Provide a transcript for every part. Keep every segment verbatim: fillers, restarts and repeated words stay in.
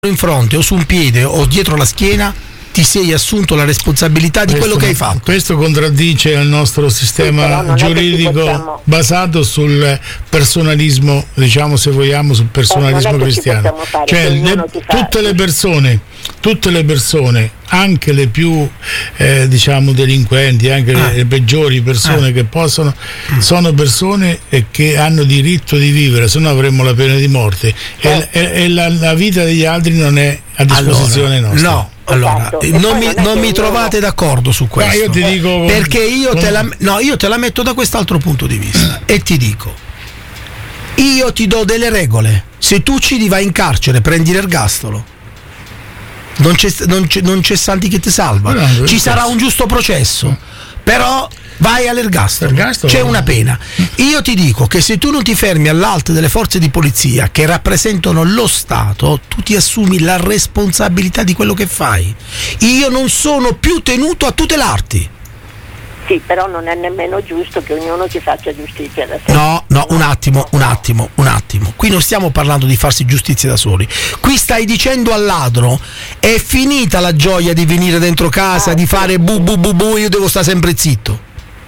in fronte o su un piede o dietro la schiena, ti sei assunto la responsabilità di questo, quello che hai fatto. Questo contraddice il nostro sistema sì, giuridico possiamo... basato sul personalismo, diciamo, se vogliamo, sul personalismo cristiano. Cioè le, tutte le persone, tutte le persone, anche le più eh, diciamo delinquenti, anche ah. le, le peggiori persone ah. che possono, mm. sono persone eh, che hanno diritto di vivere, se no avremmo la pena di morte eh. e, e, e la, la vita degli altri non è a disposizione allora, nostra. No. Allora, esatto. non, mi, non mi trovate d'accordo su questo, io ti dico perché io te, la, no, io te la metto da quest'altro punto di vista e ti dico, io ti do delle regole, se tu uccidi vai in carcere, prendi l'ergastolo, non c'è, non c'è, non c'è saldi che ti salva, no, ci sarà un giusto processo, però vai all'ergastolo, c'è una pena. Io ti dico che se tu non ti fermi all'alto delle forze di polizia che rappresentano lo Stato, tu ti assumi la responsabilità di quello che fai. Io non sono più tenuto a tutelarti. Sì, però non è nemmeno giusto che ognuno si faccia giustizia da sé. No, no, un attimo, un attimo, un attimo. Qui non stiamo parlando di farsi giustizia da soli. Qui stai dicendo al ladro: è finita la gioia di venire dentro casa, ah, di fare bu bu bu bu, io devo stare sempre zitto.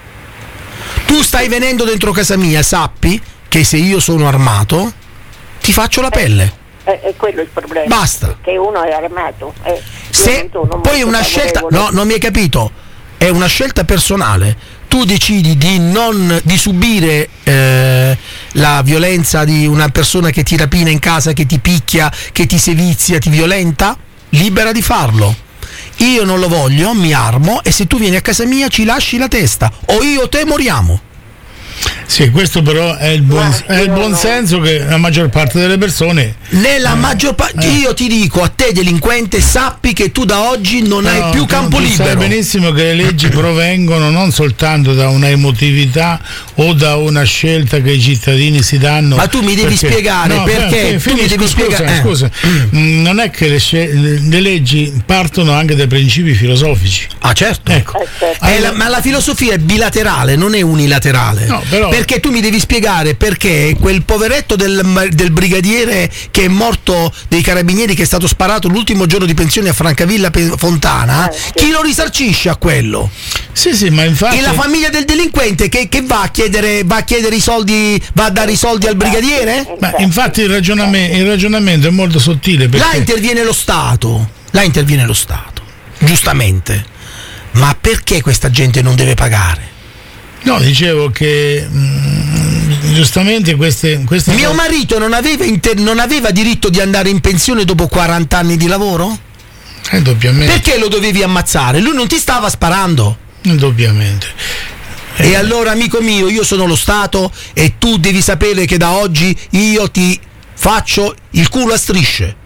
Tu stai venendo dentro casa mia, sappi che se io sono armato ti faccio la pelle. È, è quello il problema. Basta. Che uno è armato. Eh, se poi è una scelta, no, non mi hai capito. È una scelta personale. Tu decidi di non di subire eh, la violenza di una persona che ti rapina in casa, che ti picchia, che ti sevizia, ti violenta, libera di farlo. Io non lo voglio, mi armo e se tu vieni a casa mia ci lasci la testa o io o te moriamo. Sì, questo però è il buon, è il buon senso che la maggior parte delle persone nella eh, maggior parte eh. Io ti dico a te delinquente, sappi che tu da oggi non no, hai più campo tu libero. Sai benissimo che le leggi provengono non soltanto da una emotività o da una scelta che i cittadini si danno. Ma tu mi devi perché, spiegare no, perché tu mi devi scusa, spiegare scusa, mm. non è che le, scel- le leggi partono anche dai principi filosofici. Ah certo, ecco. eh, certo. Allora, la, ma la filosofia è bilaterale, non è unilaterale. No, però, perché tu mi devi spiegare perché quel poveretto del, del brigadiere che è morto dei carabinieri, che è stato sparato l'ultimo giorno di pensione a Francavilla Fontana, eh, sì. chi lo risarcisce a quello? Sì, sì, ma infatti. E la famiglia del delinquente che, che va a chiedere va a chiedere i soldi, va a dare i soldi al brigadiere? Ma infatti il ragionamento, il ragionamento è molto sottile. Perché... Là interviene lo Stato, là interviene lo Stato, giustamente. Ma perché questa gente non deve pagare? No, dicevo che mh, giustamente queste, queste Mio marito non aveva, inter- non aveva diritto di andare in pensione dopo quaranta anni di lavoro? Eh, doppiamente. Perché lo dovevi ammazzare? Lui non ti stava sparando? Eh, doppiamente. Eh. E allora, amico mio, io sono lo Stato e tu devi sapere che da oggi io ti faccio il culo a strisce.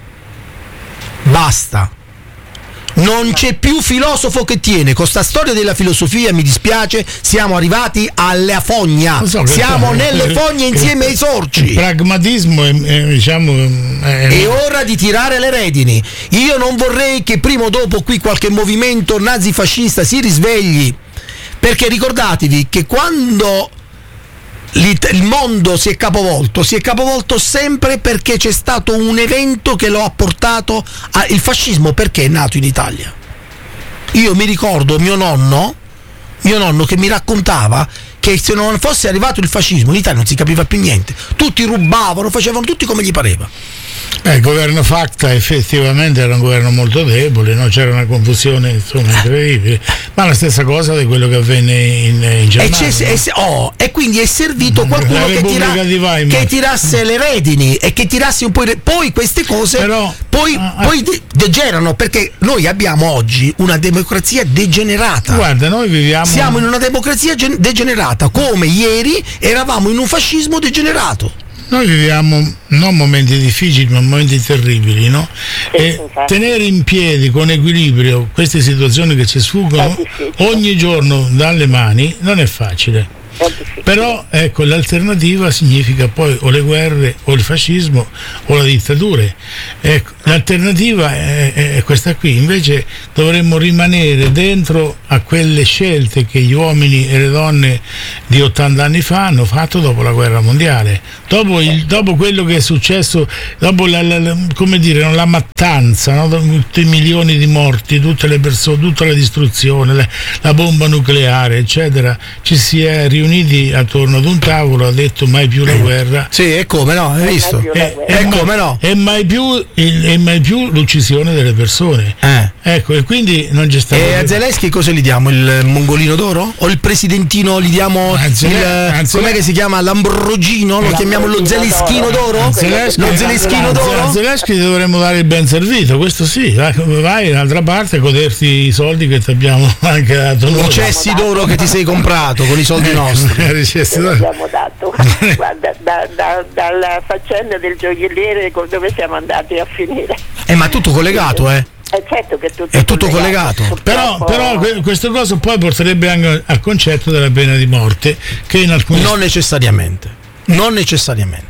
Basta. Non c'è più filosofo che tiene. Con sta storia della filosofia, mi dispiace, siamo arrivati alla fogna. So, siamo so, nelle fogne insieme ai sorci. Il pragmatismo è, è, diciamo è... è ora di tirare le redini. Io non vorrei che prima o dopo qui qualche movimento nazifascista si risvegli, perché ricordatevi che quando il mondo si è capovolto, si è capovolto sempre perché c'è stato un evento che lo ha portato a... Il fascismo perché è nato in Italia? Io mi ricordo mio nonno, mio nonno che mi raccontava che se non fosse arrivato il fascismo in Italia non si capiva più niente, tutti rubavano, facevano tutti come gli pareva. Eh, il governo Facta effettivamente era un governo molto debole, no? C'era una confusione insomma incredibile, ma la stessa cosa di quello che avvenne in, in Germania. E, e, oh, e quindi è servito qualcuno che, tira, che tirasse le redini e che tirasse un po' i, poi queste cose Però, poi, ah, poi de- degenerano, perché noi abbiamo oggi una democrazia degenerata. Guarda, noi viviamo siamo in una democrazia gen- degenerata, come ieri eravamo in un fascismo degenerato. Noi viviamo non momenti difficili ma momenti terribili, no? E tenere in piedi con equilibrio queste situazioni che ci sfuggono ogni giorno dalle mani non è facile. Però ecco, l'alternativa significa poi o le guerre o il fascismo o la dittatura. Ecco, L'alternativa è, è questa qui, invece dovremmo rimanere dentro a quelle scelte che gli uomini e le donne di ottanta anni fa hanno fatto dopo la guerra mondiale, dopo, il, dopo quello che è successo, dopo la, la, la, come dire, la mattanza, no? Tutti i milioni di morti, tutte le persone, tutta la distruzione, la, la bomba nucleare, eccetera. Ci si è riuniti attorno ad un tavolo, ha detto mai più la guerra. Sì, e come no, hai visto? E, e, e come no? E mai più il e mai più l'uccisione delle persone, eh. ecco, e quindi non c'è stato. E a Zelensky cosa gli diamo? Il mongolino d'oro? O il presidentino gli diamo Anzele- il Anzele- com'è che si chiama? L'ambrogino? Lo chiamiamo lo Zelenskyno d'oro? Zelensky, lo Zelenskyno d'oro? A Zelensky dovremmo dare il ben servito, questo sì, vai d'altra parte a goderti i soldi che ti abbiamo anche dato noi. I cessi d'oro che ti sei comprato con i soldi nostri. I cessi d'oro abbiamo dato. Guarda, da, da, dalla faccenda del gioielliere dove siamo andati a finire. Eh, ma tutto collegato, eh? È certo che tutto è tutto collegato. collegato. Però, però questo cosa poi porterebbe anche al concetto della pena di morte, che in alcuni non necessariamente. Non necessariamente.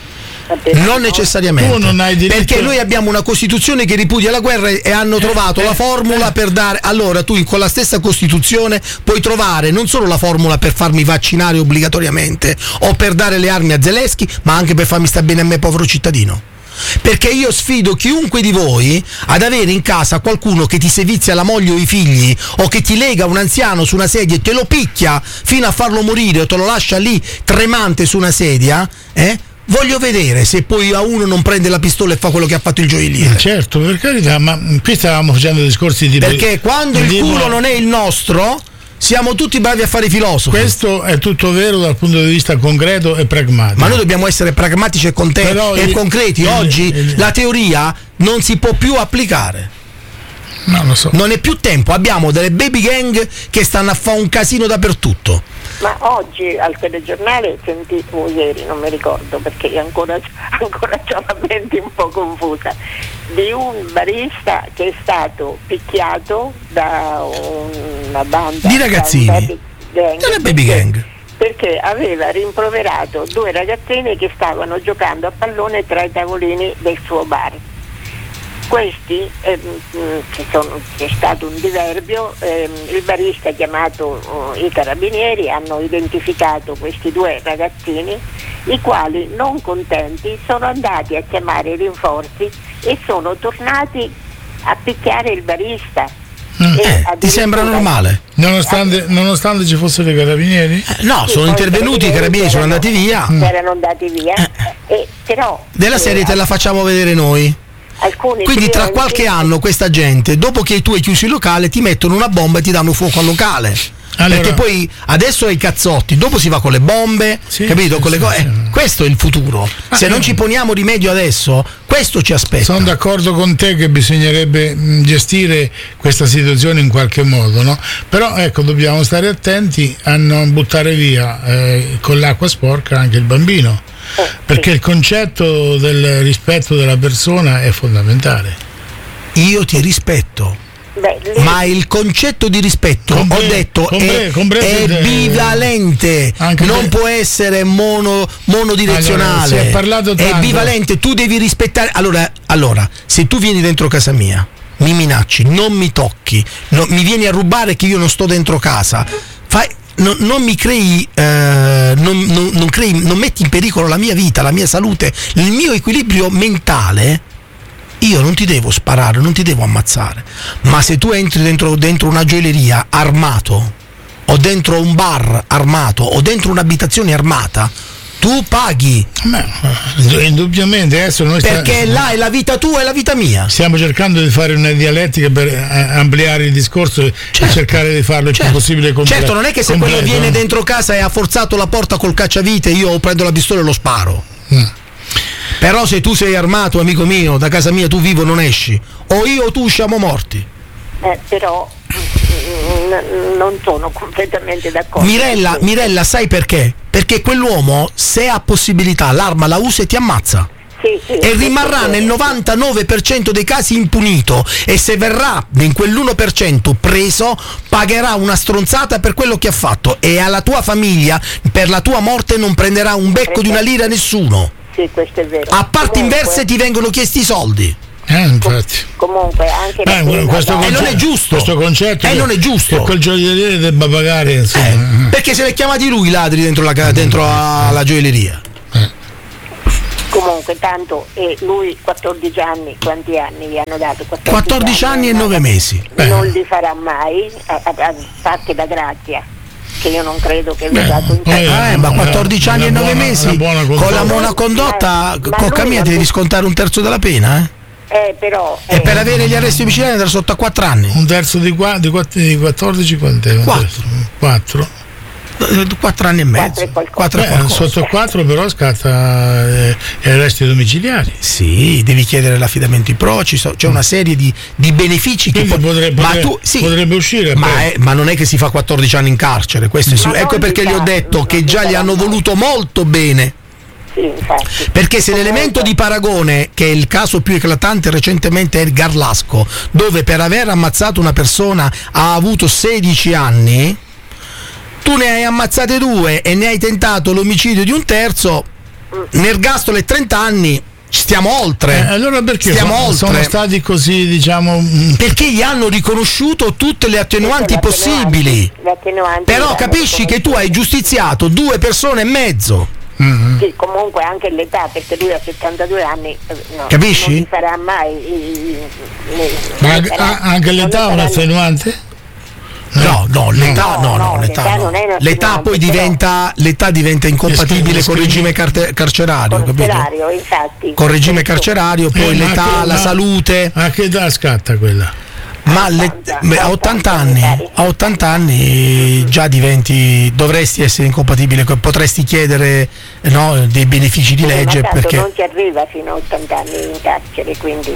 Non necessariamente. Tu non hai diritto... Perché noi abbiamo una Costituzione che ripudia la guerra e hanno trovato eh, la formula eh. per dare. Allora tu con la stessa Costituzione puoi trovare non solo la formula per farmi vaccinare obbligatoriamente o per dare le armi a Zelensky, ma anche per farmi stare bene a me, povero cittadino. Perché io sfido chiunque di voi ad avere in casa qualcuno che ti sevizia la moglie o i figli, o che ti lega un anziano su una sedia e te lo picchia fino a farlo morire o te lo lascia lì tremante su una sedia, eh? Voglio vedere se poi a uno non prende la pistola e fa quello che ha fatto il gioielliere. Certo, per carità, ma qui stavamo facendo discorsi di... Perché quando il culo non è il nostro, siamo tutti bravi a fare i filosofi. Questo è tutto vero dal punto di vista concreto e pragmatico. Ma noi dobbiamo essere pragmatici e, conte- e il, concreti. Il, Oggi il, il, la teoria non si può più applicare. Non lo so. Non è più tempo. Abbiamo delle baby gang che stanno a fare un casino dappertutto. Ma oggi al telegiornale sentivo, ieri non mi ricordo perché ancora, ancora c'ho la mente un po' confusa, di un barista che è stato picchiato da una banda di ragazzini, da un baby gang, da una baby gang. Perché aveva rimproverato due ragazzini che stavano giocando a pallone tra i tavolini del suo bar. Questi, eh, che sono, c'è stato un diverbio, eh, il barista ha chiamato uh, i carabinieri, hanno identificato questi due ragazzini, i quali non contenti sono andati a chiamare i rinforzi e sono tornati a picchiare il barista. Mm. Eh, ti sembra normale? Nonostante, nonostante ci fossero i carabinieri? Eh, no, sì, sono intervenuti, i carabinieri sono andati via. Erano andati via, eh. e, però... Della serie te la facciamo vedere noi. Alcuni Quindi tra qualche anno questa gente, dopo che tu hai chiuso il locale, ti mettono una bomba e ti danno fuoco al locale. Allora, perché poi adesso hai i cazzotti, dopo si va con le bombe, sì, capito? Sì, con le co- sì, eh, sì. Questo è il futuro. Ah, Se eh. non ci poniamo rimedio adesso, questo ci aspetta. Sono d'accordo con te che bisognerebbe mh, gestire questa situazione in qualche modo, no? Però ecco, dobbiamo stare attenti a non buttare via eh, con l'acqua sporca anche il bambino. Eh, perché sì. il concetto del rispetto della persona è fondamentale. Io ti rispetto. Beh, ma il concetto di rispetto, compre- ho detto, compre- è, è bivalente, non te. può essere mono, monodirezionale. Allora, si è parlato tanto. È bivalente, tu devi rispettare. Allora, allora, se tu vieni dentro casa mia, mi minacci, non mi tocchi, no, mi vieni a rubare che io non sto dentro casa, fai. Non, non mi crei, eh, non, non, non crei, non metti in pericolo la mia vita, la mia salute, il mio equilibrio mentale. Io non ti devo sparare, non ti devo ammazzare. Ma se tu entri dentro, dentro una gioielleria armato, o dentro un bar armato, o dentro un'abitazione armata, tu paghi. Beh, indubbiamente adesso noi perché sta... là è la vita tua e la vita mia. Stiamo cercando di fare una dialettica per eh, ampliare il discorso certo. e cercare di farlo il certo. più possibile completo. Certo, non è che se completo. quello viene dentro casa e ha forzato la porta col cacciavite, io prendo la pistola e lo sparo. Mm. Però se tu sei armato, amico mio, da casa mia tu vivo non esci, o io o tu usciamo morti. Eh, però n- non sono completamente d'accordo. Mirella, Mirella, sai perché? Perché quell'uomo, se ha possibilità, l'arma la usa e ti ammazza. Sì, sì, e rimarrà nel novantanove per cento dei casi impunito, e se verrà in quell'uno per cento preso pagherà una stronzata per quello che ha fatto, e alla tua famiglia per la tua morte non prenderà un becco di una lira nessuno. Sì, questo è vero. A parti inverse ti vengono chiesti i soldi. Eh, infatti. Comunque anche Beh, questo e concetto, non è giusto. Questo concetto e non è giusto che quel gioielliere debba pagare, insomma. Eh, perché se li ha chiamati lui i ladri dentro la, dentro la, la gioielleria. Eh. Comunque tanto e lui quattordici anni, quanti anni gli hanno dato? quattordici, quattordici anni e nove mesi. Non li farà mai, a, a, a parte da grazia, che io non credo che vi dato in eh, eh, ma quattordici anni e nove mesi con la buona condotta, ma, cocca ma mia, devi riscontare un terzo della pena, eh? Eh, però, e eh, per avere gli arresti domiciliari andrà sotto a quattro anni. Un terzo di, qua, di, di quattordici quant'è? quattro quattro anni e mezzo. quattro Beh, sotto quattro però scatta eh, gli arresti domiciliari. Sì, devi chiedere l'affidamento in pro, ci so, c'è una serie di, di benefici che po- potrebbe, ma potrebbe, tu, sì, potrebbe uscire. Ma, è, ma non è che si fa quattordici anni in carcere, questo è sicuro. Ecco perché gli ho detto che già gli hanno voluto molto bene. Sì, infatti. Perché se l'elemento di paragone, che è il caso più eclatante recentemente, è il Garlasco, dove per aver ammazzato una persona ha avuto sedici anni, tu ne hai ammazzate due e ne hai tentato l'omicidio di un terzo, l'ergastolo è trenta anni, stiamo oltre. Eh, allora perché stiamo sono, oltre. sono stati così, diciamo... Perché gli hanno riconosciuto tutte le attenuanti tutte le possibili. Le attenuanti Però capisci che tu hai giustiziato due persone e mezzo. Mm-hmm. Sì, comunque anche l'età, perché lui ha settantadue anni, no, capisci? Non farà mai i, i, le, ma farà, anche l'età è un attenuante? No, no, l'età no, no, no, no, l'età, l'età no. non è L'età poi diventa l'età diventa incompatibile col regime carte, carcerario, carcerario, capito? infatti. Col regime carcerario, poi eh, l'età, che, la ma, salute. A che età scatta quella? Ma le, a ottanta anni, a ottanta anni già diventi, dovresti essere incompatibile, potresti chiedere, no, dei benefici di legge, ma perché non si arriva fino a ottanta anni in carcere, quindi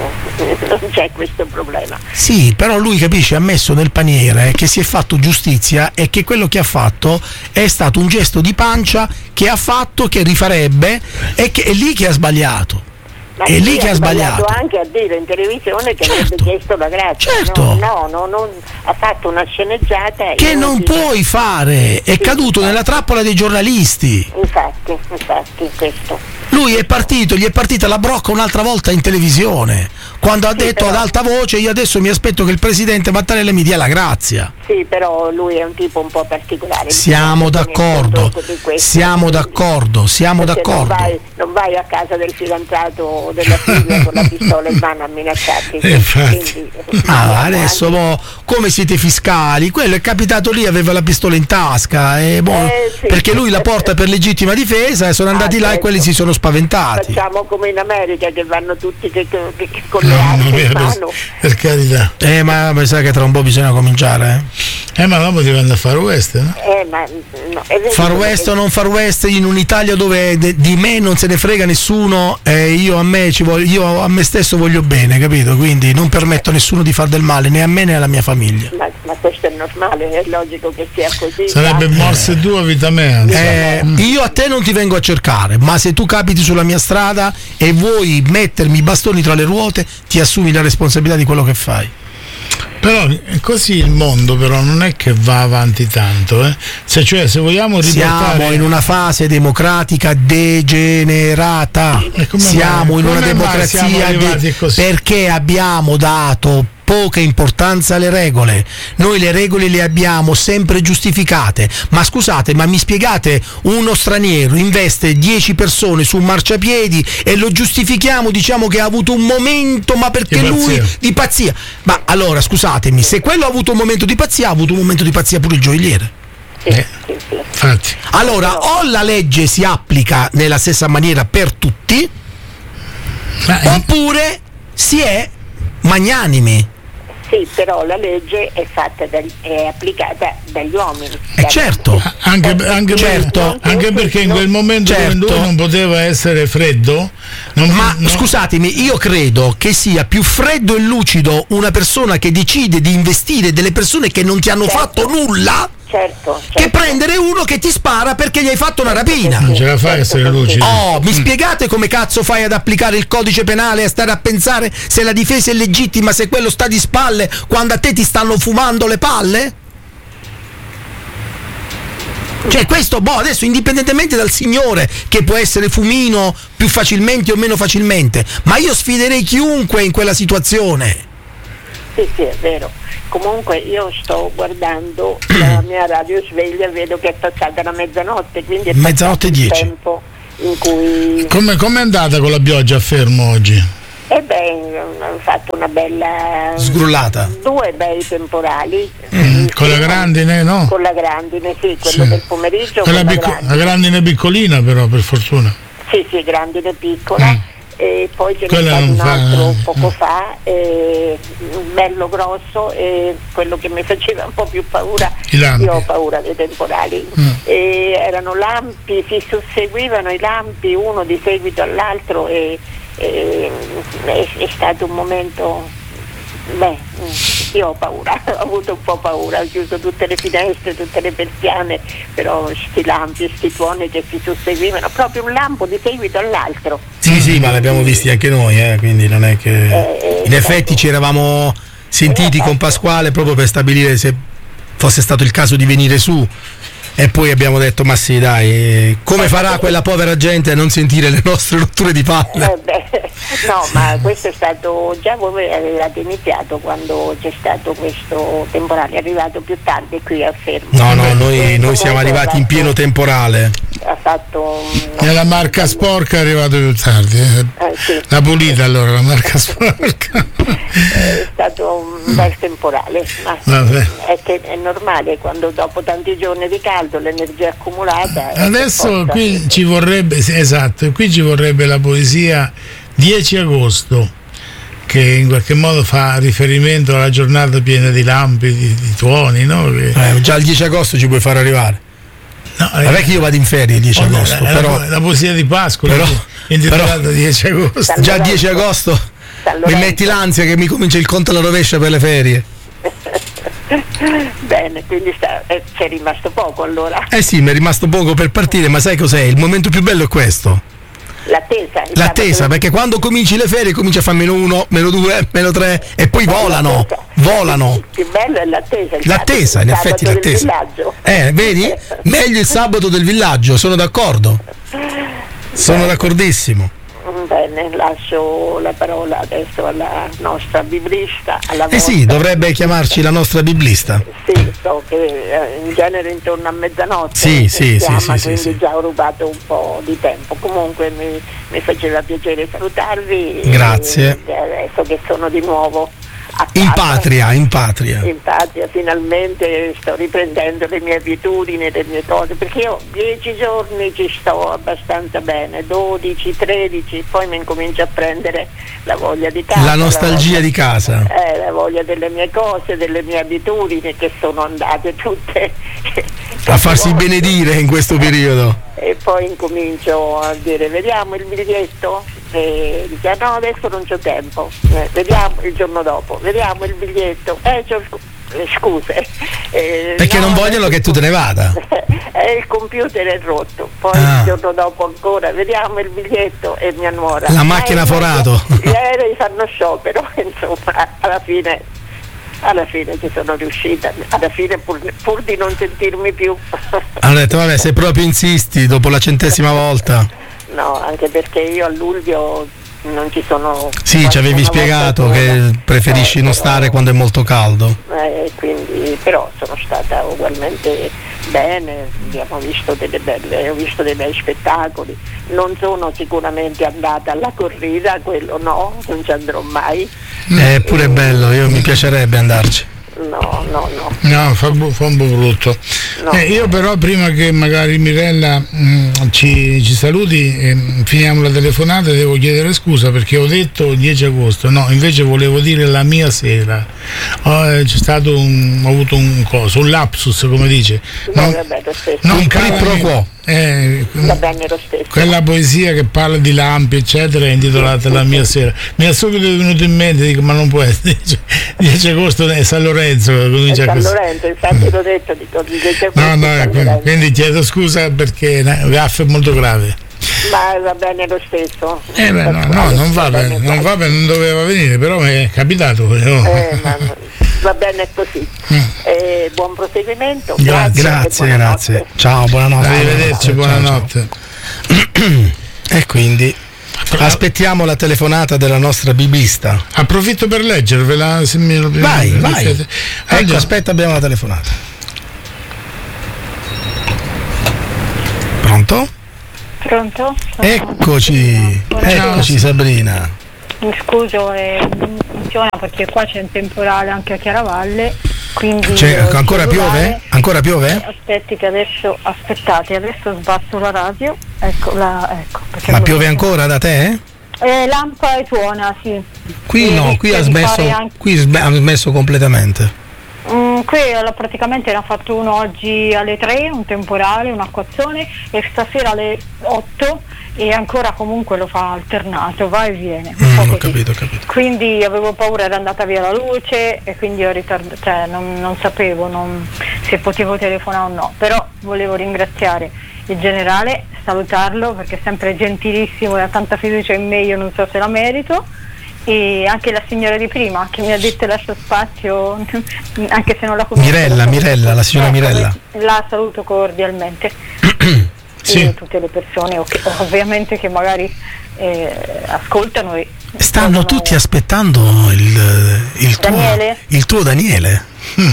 non c'è questo problema. Sì, però lui, capisce, ha messo nel paniere che si è fatto giustizia e che quello che ha fatto è stato un gesto di pancia che ha fatto, che rifarebbe, e che è lì che ha sbagliato. Ma è lì che ha sbagliato. anche a dire in televisione che certo, avrebbe chiesto la grazia. Certo. No, no, no, non, ha fatto una sceneggiata che non si... puoi fare, è sì, caduto infatti. Nella trappola dei giornalisti. Infatti, infatti, questo. Lui è partito, gli è partita la brocca un'altra volta in televisione, quando ha sì, detto però... ad alta voce: io adesso mi aspetto che il presidente Mattarella mi dia la grazia. Sì, però lui è un tipo un po' particolare. Siamo d'accordo, siamo d'accordo, siamo d'accordo. Non vai, non vai a casa del fidanzato della figlia con la pistola in mano a minacciarti. Infatti. Ah, adesso boh, come siete fiscali? Quello è capitato lì, aveva la pistola in tasca, e boh, eh, sì. perché lui la porta per legittima difesa, e sono andati ah, là certo. E quelli si sono spaventati. Facciamo come in America, che vanno tutti che, che, che con le armi in mano. Per carità. Eh, ma mi sa che tra un po' bisogna cominciare, eh? Eh, ma dopo diventa Far West, no? Eh, ma no, è Far West o non Far West, in un'Italia dove de, di me non se ne frega nessuno, eh, io a me ci voglio, io a me stesso voglio bene, capito? Quindi non permetto a nessuno di far del male, né a me né alla mia famiglia. Ma, ma questo è normale, è logico che sia così. Sarebbe morse tua vita mea. Eh, io a te non ti vengo a cercare, ma se tu capiti sulla mia strada e vuoi mettermi i bastoni tra le ruote, ti assumi la responsabilità di quello che fai. Però così il mondo però non è che va avanti tanto, eh? Se, cioè, se vogliamo riportare... Siamo in una fase democratica degenerata, siamo in una democrazia de... perché abbiamo dato poca importanza alle regole. Noi le regole le abbiamo sempre giustificate. Ma scusate, ma mi spiegate, uno straniero investe dieci persone su un marciapiedi e lo giustifichiamo, diciamo che ha avuto un momento, ma perché di lui pazzia. di pazzia. Ma allora scusatemi, se quello ha avuto un momento di pazzia, ha avuto un momento di pazzia pure il gioielliere. Eh, infatti. Allora, o la legge si applica nella stessa maniera per tutti, ma oppure si è magnanimi. Sì, però la legge è fatta dal, è applicata dagli uomini. Eh certo, anche, anche, certo. Per, anche perché in quel momento certo. Dove non poteva essere freddo. Non, ma no. Scusatemi, io credo che sia più freddo e lucido una persona che decide di investire delle persone che non ti hanno certo. fatto nulla. Certo, certo. Che prendere uno che ti spara perché gli hai fatto una rapina. Non ce la fai a essere lucido. Oh, mi mm. spiegate come cazzo fai ad applicare il codice penale e a stare a pensare se la difesa è legittima, se quello sta di spalle quando a te ti stanno fumando le palle? Cioè questo, boh, adesso indipendentemente dal signore, che può essere fumino più facilmente o meno facilmente, ma io sfiderei chiunque in quella situazione. Sì, sì, è vero. Comunque io sto guardando la mia radio sveglia e vedo che è passata la mezzanotte, quindi è mezzanotte passato il dieci. tempo in cui... Come è andata con la pioggia a Fermo oggi? E beh, hanno fatto una bella sgrullata, due bei temporali, mm, con la grandine, no? Con la grandine, sì, quello sì. del pomeriggio. La, picco- la, grandine. la grandine piccolina, però, per fortuna. Sì, sì, grandine piccola. Mm. E poi ce n'è stato un altro fa... poco fa, eh, bello grosso, e quello che mi faceva un po' più paura, io ho paura dei temporali, mm. e erano lampi, si susseguivano i lampi uno di seguito all'altro, e, e è, è stato un momento, beh, io ho paura, ho avuto un po' paura, ho chiuso tutte le finestre, tutte le persiane, però sti lampi, sti tuoni che si susseguivano, proprio un lampo di seguito all'altro. Sì, sì, ma l'abbiamo visti anche noi, eh, quindi non è che... Eh, in effetti ci eravamo sentiti eh, con Pasquale proprio per stabilire se fosse stato il caso di venire su, e poi abbiamo detto, ma sì dai, come farà quella povera gente a non sentire le nostre rotture di palle? Eh beh, no, ma questo è stato, già voi avevate iniziato quando c'è stato questo temporale, è arrivato più tardi qui a Fermo. No, no, noi, noi siamo arrivati in pieno temporale. Ha fatto un... E la marca sporca è arrivata più tardi, eh. Eh, sì. La pulita allora, la marca sporca. È stato un bel temporale, ma è che è normale quando dopo tanti giorni di caldo l'energia accumulata. Adesso qui ci vorrebbe, esatto, qui ci vorrebbe la poesia dieci agosto, che in qualche modo fa riferimento alla giornata piena di lampi, di, di tuoni, no? Che... Eh, già il dieci agosto ci puoi far arrivare. No, non è che io vado in ferie il dieci oh, agosto, la, però la, la poesia di Pasqua, però, intitolata dieci agosto. Già il dieci agosto mi metti l'ansia che mi comincia il conto alla rovescia per le ferie. Bene, quindi sta, eh, c'è rimasto poco allora. Eh sì, mi è rimasto poco per partire, ma sai cos'è? Il momento più bello è questo. L'attesa. L'attesa, perché quando cominci le ferie comincia a fare meno uno, meno due, meno tre e poi volano, volano. Il più bello è l'attesa. Il l'attesa, sabato, in effetti l'attesa. Eh, vedi? Meglio il sabato del villaggio, sono d'accordo. Sono d'accordissimo. Bene, lascio la parola adesso alla nostra biblista. Alla eh sì, dovrebbe chiamarci la nostra biblista. Sì, so che eh, in genere intorno a mezzanotte sì, sì, chiama, sì, sì, quindi sì, già ho rubato un po' di tempo. Comunque mi, mi faceva piacere salutarvi. Grazie. E adesso che sono di nuovo a casa, in patria, in patria. In patria, finalmente sto riprendendo le mie abitudini, le mie cose, perché io dieci giorni ci sto abbastanza bene, dodici, tredici, poi mi incomincio a prendere la voglia di casa. La nostalgia la voglia, di casa. Eh, la voglia delle mie cose, delle mie abitudini che sono andate tutte a farsi volte. benedire in questo periodo. E poi incomincio a dire, vediamo il biglietto? E dice, no, adesso non c'ho tempo, eh, vediamo il giorno dopo, vediamo il biglietto, eh, c'ho, eh, scuse. Eh, Perché no, non vogliono che tu te ne vada. Eh, il computer è rotto, poi ah. il giorno dopo ancora, vediamo il biglietto e mia nuora. La macchina eh, forato. Gli aerei fanno sciopero, insomma, alla fine... alla fine ci sono riuscita, alla fine pur, pur di non sentirmi più. Hanno detto, vabbè, se proprio insisti dopo la centesima volta. No, anche perché io a luglio non ci sono. Sì, ci avevi spiegato che preferisci eh, non però, stare quando è molto caldo. Eh, quindi, però sono stata ugualmente bene, abbiamo visto delle belle, ho visto dei bei spettacoli. Non sono sicuramente andata alla corrida, quello no, non ci andrò mai. È pure bello, io mi piacerebbe andarci. No, no, no. No, fa, fa un po' brutto. No. Eh, io però prima che magari Mirella mh, ci, ci saluti e mh, finiamo la telefonata, devo chiedere scusa perché ho detto dieci agosto, no, invece volevo dire la mia sera. Oh, eh, c'è stato un, ho avuto un coso, un lapsus, come dice. No, non, vabbè, lo stesso. Non pro quo. Eh, va bene lo stesso. Quella poesia che parla di lampi eccetera è intitolata La mia sera. Mi è subito venuto in mente, dico, ma non può essere dieci agosto è San Lorenzo, comincia San Lorenzo, infatti l'ho detto, dico, dieci agosto no, no, quindi, quindi chiedo scusa perché il gaff è molto grave. Ma va bene lo stesso. Eh beh, no, no, non va bene, non va bene, non doveva venire, però mi è capitato. Eh, ma Va bene così. Mm. Eh, buon proseguimento. Gra- grazie, grazie. grazie. Ciao, buonanotte. Arrivederci, buonanotte. E quindi aspettiamo la telefonata della nostra bibista. Approfitto per leggervela. Se mi... Vai, vai. Ecco, allora, aspetta, abbiamo la telefonata. Pronto? Pronto? Eccoci, Buongiorno. eccoci Sabrina. Mi scuso, eh, non funziona perché qua c'è un temporale anche a Chiaravalle, quindi c'è, ancora piove? Ancora piove? Aspetti che adesso, aspettate, adesso sbasso la radio, ecco, la, ecco. Ma piove ancora da te? Eh, lampa e tuona, sì. Qui e no, qui ha smesso, anche... qui ha smesso completamente. Mm, qui praticamente ne ha fatto uno oggi alle tre, un temporale, un'acquazzone, e stasera alle otto, e ancora comunque lo fa alternato, va e viene. Mm, ho capito, ho capito. Quindi avevo paura, era andata via la luce e quindi ho ritardato, cioè non, non sapevo non, se potevo telefonare o no, però volevo ringraziare il generale, salutarlo perché è sempre gentilissimo e ha tanta fiducia in me, io non so se la merito. E anche la signora di prima che mi ha detto lascio spazio, anche se non la conosco. Mirella, Mirella, la signora ecco, Mirella. La saluto cordialmente. Sì. E tutte le persone ovviamente che magari eh, ascoltano e stanno vogliono... tutti aspettando il, il tuo Daniele? il tuo Daniele.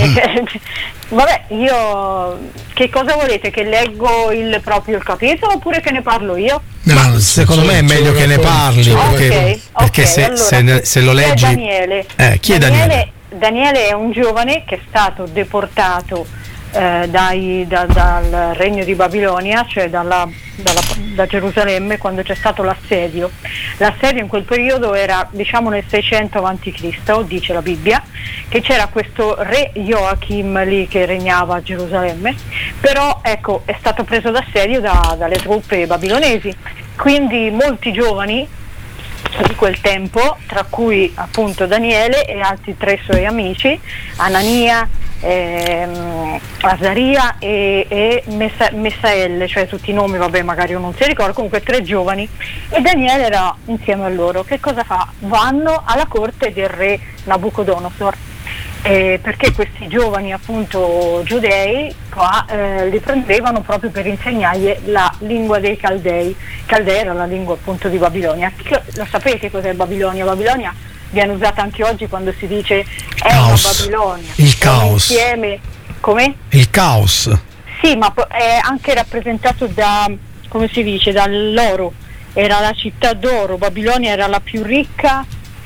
Vabbè, io che cosa volete? Che leggo il proprio il capitolo oppure che ne parlo io? No, ma secondo me è meglio che ne parli, perché, okay, perché okay, se, allora, se, se lo leggi. Chi è Daniele? Eh, chi è Daniele, Daniele? Daniele è un giovane che è stato deportato eh, dai, da, dal regno di Babilonia, cioè dalla, dalla, da Gerusalemme, quando c'è stato l'assedio. L'assedio in quel periodo era, diciamo, nel seicento avanti Cristo, dice la Bibbia, che c'era questo re Joachim lì che regnava a Gerusalemme, però ecco è stato preso d'assedio da, dalle truppe babilonesi, quindi molti giovani di quel tempo, tra cui appunto Daniele e altri tre suoi amici, Anania, ehm, Azaria e, e Mesa, Mesaelle, cioè tutti i nomi, vabbè magari io non si ricordo, comunque tre giovani, e Daniele era insieme a loro. Che cosa fa? Vanno alla corte del re Nabucodonosor, eh, perché questi giovani appunto giudei qua eh, li prendevano proprio per insegnargli la lingua dei Caldei. Caldea era la lingua appunto di Babilonia. Lo sapete cos'è Babilonia? Babilonia viene usata anche oggi quando si dice è caos. una Babilonia, il caos insieme, come? Il caos. Sì, ma è anche rappresentato da, come si dice, dall'oro. Era la città d'oro, Babilonia era la più ricca.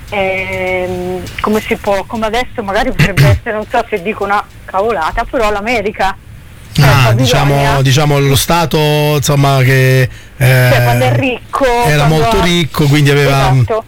Ehm, come si può, come adesso magari potrebbe essere, non so se dico una cavolata, però l'America, cioè ah, diciamo, diciamo lo stato insomma che eh, cioè, quando è ricco era molto ha... ricco, quindi aveva esatto.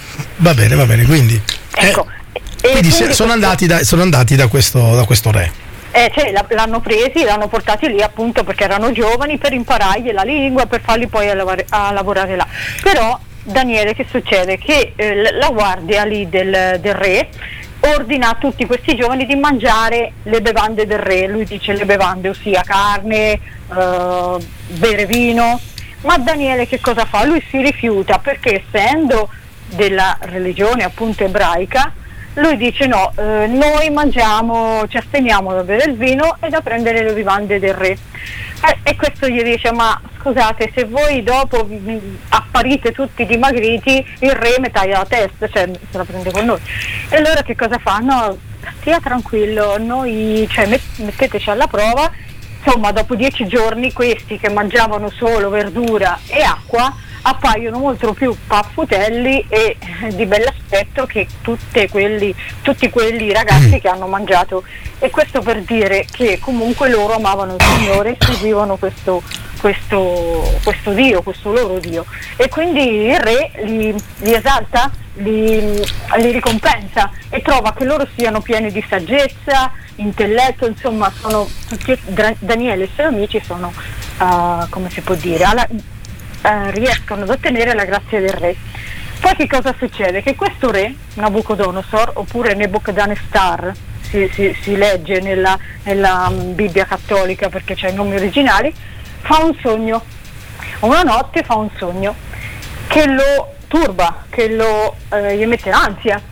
Va bene, va bene, quindi ecco. eh, e quindi, quindi sono, questo... andati da, sono andati da questo, da questo re. Eh, cioè, l'hanno presi, l'hanno portati lì appunto perché erano giovani, per imparargli la lingua, per farli poi a, lavar- a lavorare là. Però Daniele, che succede? Che eh, la guardia lì del, del re ordina a tutti questi giovani di mangiare le bevande del re. Lui dice le bevande, ossia carne, eh, bere vino, ma Daniele che cosa fa? Lui si rifiuta perché, essendo della religione appunto ebraica, lui dice no, eh, noi mangiamo, ci asteniamo da bere il vino e da prendere le bevande del re. Eh, e questo gli dice ma scusate, se voi dopo apparite tutti dimagriti, il re mi taglia la testa, cioè se la prende con noi. E allora che cosa fanno? Stia tranquillo, noi, cioè metteteci alla prova. Insomma, dopo dieci giorni questi che mangiavano solo verdura e acqua appaiono molto più paffutelli e di bell'aspetto che tutte quelli, tutti quelli ragazzi che hanno mangiato. E questo per dire che comunque loro amavano il Signore e seguivano questo, questo, questo Dio, questo loro Dio. E quindi il re li, li esalta, li, li ricompensa e trova che loro siano pieni di saggezza, intelletto, insomma sono tutti, Daniele e i suoi amici sono, uh, come si può dire, alla, uh, riescono ad ottenere la grazia del re. Poi che cosa succede? Che questo re, Nabucodonosor, oppure Nebuchadnezzar, si, si, si legge nella, nella Bibbia cattolica perché c'è i nomi originali, fa un sogno, una notte fa un sogno che lo turba, che lo, eh, gli mette l'ansia.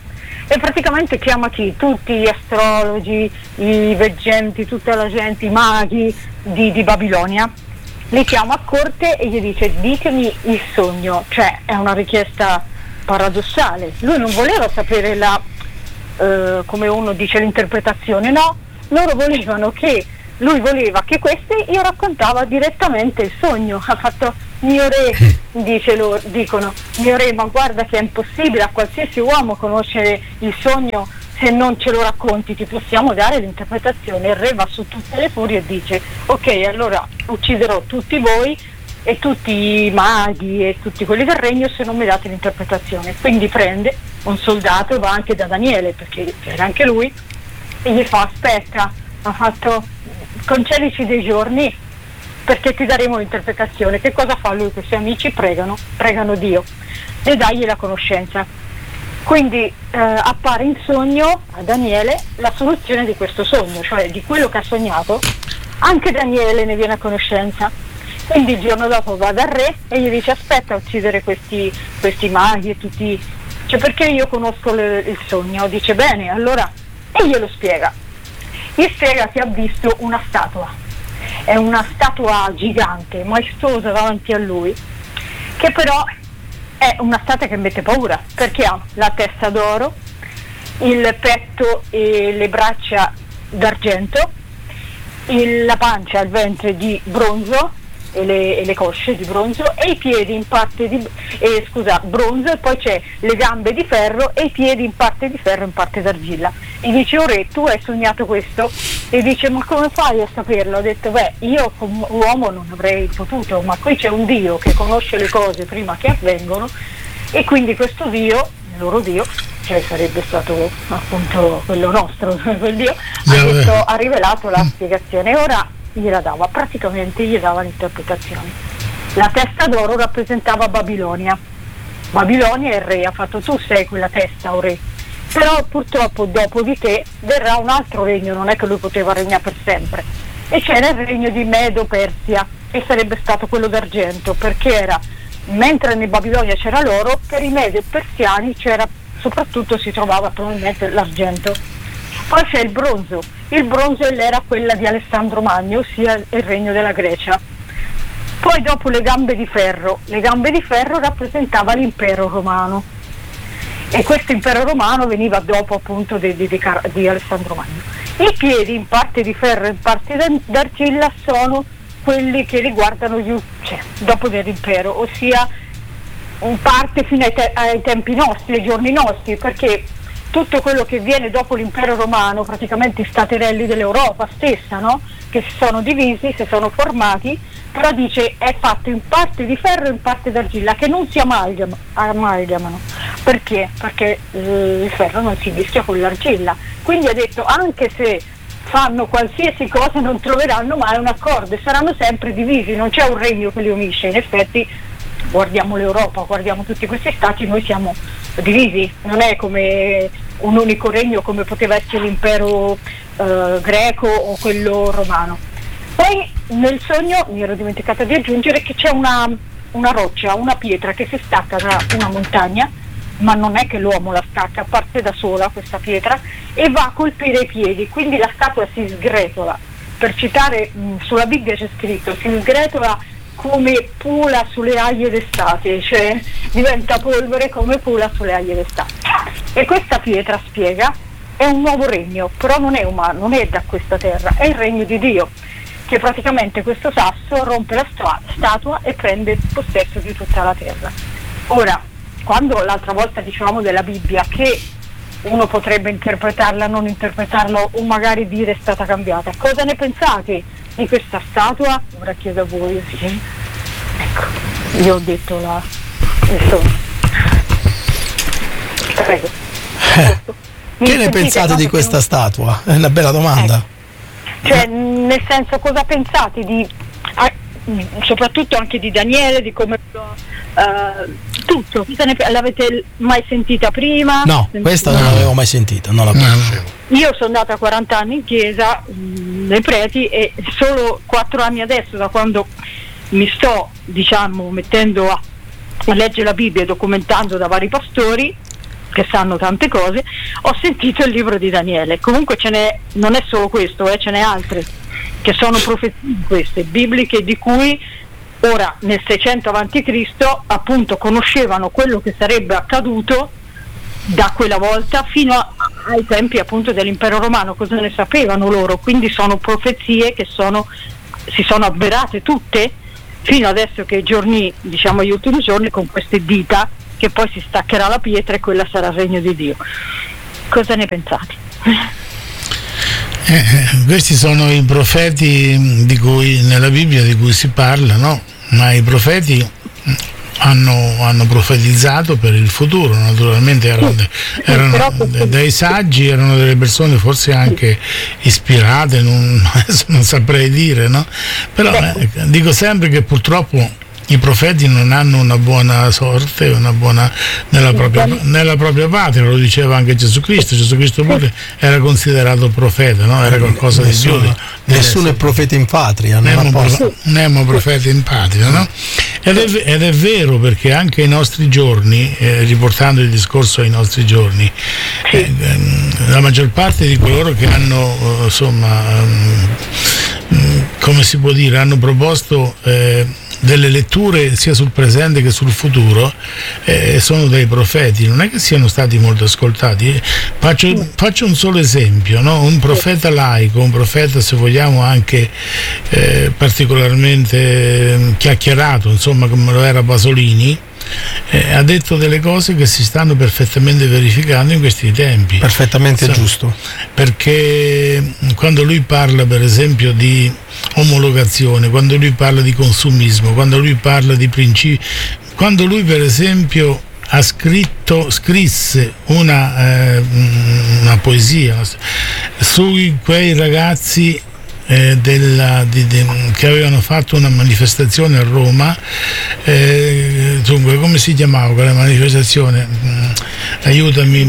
e praticamente chiama chi? Tutti gli astrologi, i veggenti, tutta la gente, i maghi di, di Babilonia, li chiama a corte e gli dice ditemi il sogno, cioè è una richiesta paradossale, lui non voleva sapere la, eh, come uno dice, l'interpretazione, no, loro volevano che, lui voleva che questi io raccontava direttamente il sogno, ha fatto mio re, dice loro, dicono, mio re, ma guarda che è impossibile a qualsiasi uomo conoscere il sogno se non ce lo racconti, ti possiamo dare l'interpretazione. Il re va su tutte le furie e dice ok, allora ucciderò tutti voi e tutti i maghi e tutti quelli del regno se non mi date l'interpretazione. Quindi prende un soldato e va anche da Daniele, perché c'era anche lui, e gli fa aspetta, ha fatto concedici dei giorni perché ti daremo l'interpretazione. Che cosa fa lui? Che i suoi amici pregano, pregano Dio e dagli la conoscenza. Quindi eh, appare in sogno a Daniele la soluzione di questo sogno, cioè di quello che ha sognato, anche Daniele ne viene a conoscenza. Quindi il giorno dopo va dal re e gli dice aspetta a uccidere questi, questi maghi e tutti, cioè perché io conosco le, il sogno. Dice bene, allora, e glielo spiega. Gli spiega che ha visto una statua, è una statua gigante, maestosa davanti a lui, che però è una statua che mette paura, perché ha la testa d'oro, il petto e le braccia d'argento, il, la pancia e il ventre di bronzo e le, e le cosce di bronzo e i piedi in parte di eh, scusa, bronzo, e poi c'è le gambe di ferro e i piedi in parte di ferro e in parte d'argilla. E dice oh re, tu hai sognato questo? E dice ma come fai a saperlo? Ha detto beh, io come uomo non avrei potuto, ma qui c'è un Dio che conosce le cose prima che avvengono, e quindi questo Dio, il loro Dio, cioè sarebbe stato appunto quello nostro, quel Dio, ha, detto, ha rivelato la spiegazione. Ora gliela dava, praticamente gli dava l'interpretazione. La testa d'oro rappresentava Babilonia, Babilonia è il re, ha fatto tu sei quella testa, o re, però purtroppo dopo di te verrà un altro regno, non è che lui poteva regnare per sempre, e c'era il regno di Medo-Persia, che sarebbe stato quello d'argento, perché era, mentre in Babilonia c'era l'oro, per i Medo-Persiani c'era, soprattutto si trovava probabilmente l'argento. Poi c'è il bronzo, il bronzo è l'era quella di Alessandro Magno, ossia il regno della Grecia. Poi dopo le gambe di ferro, le gambe di ferro rappresentava l'impero romano, e questo impero romano veniva dopo appunto di, di, di, di Alessandro Magno. I piedi in parte di ferro e in parte d'argilla sono quelli che riguardano gli, cioè, dopo dell'impero, ossia in parte fino ai, te, ai tempi nostri, ai giorni nostri, perché tutto quello che viene dopo l'impero romano, praticamente i staterelli dell'Europa stessa, no? Che si sono divisi, si sono formati, però dice è fatto in parte di ferro e in parte d'argilla, che non si amalgam- amalgamano. Perché? Perché eh, il ferro non si mischia con l'argilla. Quindi ha detto anche se fanno qualsiasi cosa non troveranno mai un accordo e saranno sempre divisi, non c'è un regno che li unisce. In effetti guardiamo l'Europa, guardiamo tutti questi stati, noi siamo divisi, non è come un unico regno come poteva essere l'impero eh, greco o quello romano. Poi nel sogno mi ero dimenticata di aggiungere che c'è una, una roccia, una pietra che si stacca da una montagna, ma non è che l'uomo la stacca, parte da sola questa pietra e va a colpire i piedi, quindi la statua si sgretola. Per citare mh, sulla Bibbia c'è scritto si sgretola come pula sulle aglie d'estate, cioè diventa polvere come pula sulle aglie d'estate. E questa pietra, spiega, è un nuovo regno, però non è umano, non è da questa terra, è il regno di Dio, che praticamente questo sasso rompe la stua- statua e prende possesso di tutta la terra. Ora, quando l'altra volta dicevamo della Bibbia che uno potrebbe interpretarla, non interpretarla o magari dire è stata cambiata, cosa ne pensate di questa statua? Ora chiedo a voi. Sì. Ecco, io ho detto la il sogno. Prego. Eh, che ne pensate di questa non... statua? È una bella domanda. Ecco. Cioè, nel senso, cosa pensate di ah, soprattutto anche di Daniele, di come uh, tutto, l'avete mai sentita prima? No, questa non l'avevo mai sentita, non la conoscevo. Io sono andata quaranta anni in chiesa, mh, nei preti, e solo quattro anni adesso, da quando mi sto, diciamo, mettendo a, a leggere la Bibbia e documentando da vari pastori, che sanno tante cose, ho sentito il libro di Daniele. Comunque ce n'è, non è solo questo, eh, ce n'è altre che sono profezie queste bibliche, di cui ora nel seicento avanti Cristo appunto conoscevano quello che sarebbe accaduto da quella volta fino a, ai tempi appunto dell'impero romano, cosa ne sapevano loro, quindi sono profezie che sono, si sono avverate tutte fino adesso, che i giorni, diciamo gli ultimi giorni, con queste dita che poi si staccherà la pietra e quella sarà il regno di Dio. Cosa ne pensate? Eh, questi sono i profeti di cui nella Bibbia di cui si parla, no? Ma i profeti hanno, hanno profetizzato per il futuro, naturalmente erano, de, erano de, dei saggi, erano delle persone forse anche ispirate, non, non saprei dire, no? Però eh, dico sempre che purtroppo i profeti non hanno una buona sorte, una buona nella propria, nella propria patria, lo diceva anche Gesù Cristo. Gesù Cristo pure era considerato profeta, no? Era qualcosa di più. Nessuno è profeta in patria, Nemo profeta in patria, no? Ed è, ed è vero, perché anche ai nostri giorni, eh, riportando il discorso ai nostri giorni, eh, la maggior parte di coloro che hanno, eh, insomma, um, come si può dire, hanno proposto eh, delle letture sia sul presente che sul futuro, eh, sono dei profeti, non è che siano stati molto ascoltati. Faccio, faccio un solo esempio, no? Un profeta laico, un profeta, se vogliamo, anche eh, particolarmente eh, chiacchierato, insomma, come lo era Pasolini, eh, ha detto delle cose che si stanno perfettamente verificando in questi tempi. Perfettamente so, giusto. Perché quando lui parla, per esempio, di omologazione, quando lui parla di consumismo, quando lui parla di principi, quando lui per esempio ha scritto, scrisse una, eh, una poesia su quei ragazzi eh, della, di, di, che avevano fatto una manifestazione a Roma, eh, dunque, come si chiamava quella manifestazione? Aiutami,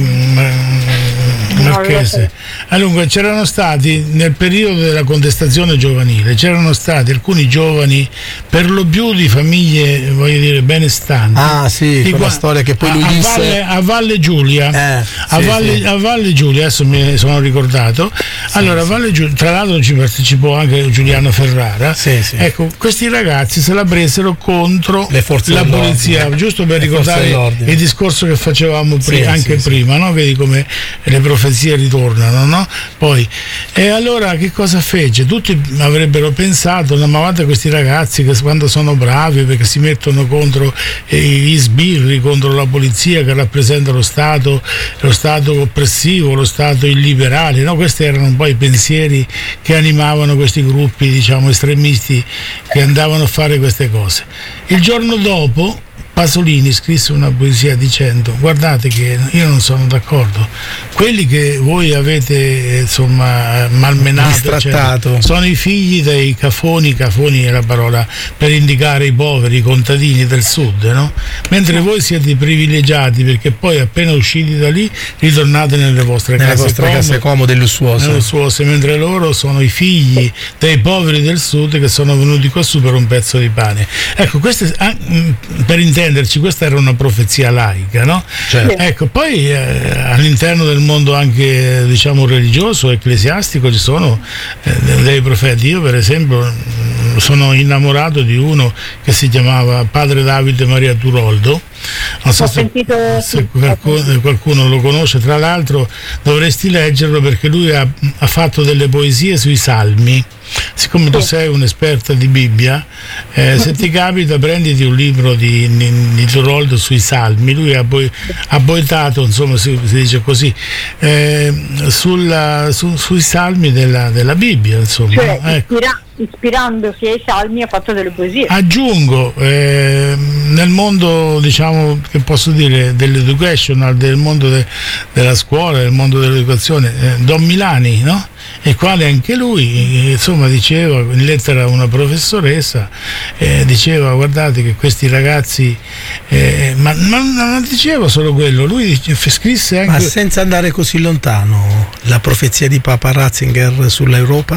Marchese. Allora, c'erano stati nel periodo della contestazione giovanile, c'erano stati alcuni giovani, per lo più di famiglie, voglio dire, benestanti. Ah sì, quella qua, storia che poi lui a, disse a Valle, a Valle Giulia, eh, a, sì, Valle, sì. a Valle Giulia, adesso mi sono ricordato. Sì, allora, sì. Valle Giulia, tra l'altro ci partecipò anche Giuliano Ferrara. Sì, sì. Ecco, questi ragazzi se la presero contro le forze la polizia, giusto per le ricordare il discorso che facevamo pri- sì, anche sì, prima, sì. No? Vedi come le profezie ritornano, no? Poi, e allora che cosa fece? Tutti avrebbero pensato, no, ma guarda questi ragazzi che quando sono bravi, perché si mettono contro eh, gli sbirri, contro la polizia che rappresenta lo Stato, lo Stato oppressivo, lo Stato illiberale, no? Questi erano un po' i pensieri che animavano questi gruppi, diciamo, estremisti che andavano a fare queste cose. Il giorno dopo Pasolini scrisse una poesia dicendo: guardate che io non sono d'accordo, quelli che voi avete insomma malmenato, cioè, sono i figli dei cafoni, cafoni è la parola per indicare i poveri, i contadini del sud, no? Mentre voi siete i privilegiati, perché poi appena usciti da lì ritornate nelle vostre nelle case, vostre comode, case comode e lussuose. lussuose, mentre loro sono i figli dei poveri del sud che sono venuti qua su per un pezzo di pane. Ecco, questo ah, per intenderci, questa era una profezia laica, no? Certo. Ecco, poi eh, all'interno del mondo anche, diciamo, religioso, ecclesiastico, ci sono eh, dei profeti. Io per esempio sono innamorato di uno che si chiamava Padre Davide Maria Turoldo. Non so se, se qualcuno, qualcuno lo conosce, tra l'altro dovresti leggerlo perché lui ha, ha fatto delle poesie sui salmi. Siccome tu sei un'esperta di Bibbia, eh, se ti capita prenditi un libro di, di, di Turoldo sui salmi. Lui ha, poi, ha poetato, insomma si, si dice così, eh, sulla, su, sui salmi della, della Bibbia, insomma. Cioè, ecco. ispira- ispirandosi ai salmi ha fatto delle poesie. Aggiungo, eh, nel mondo, diciamo, che posso dire, dell'educational, del mondo de, della scuola, del mondo dell'educazione, eh, Don Milani, no? E quale anche lui, insomma, diceva in lettera a una professoressa, eh, diceva: guardate che questi ragazzi, eh, ma, ma non diceva solo quello, lui scrisse anche... Ma senza andare così lontano, la profezia di Papa Ratzinger sull'Europa?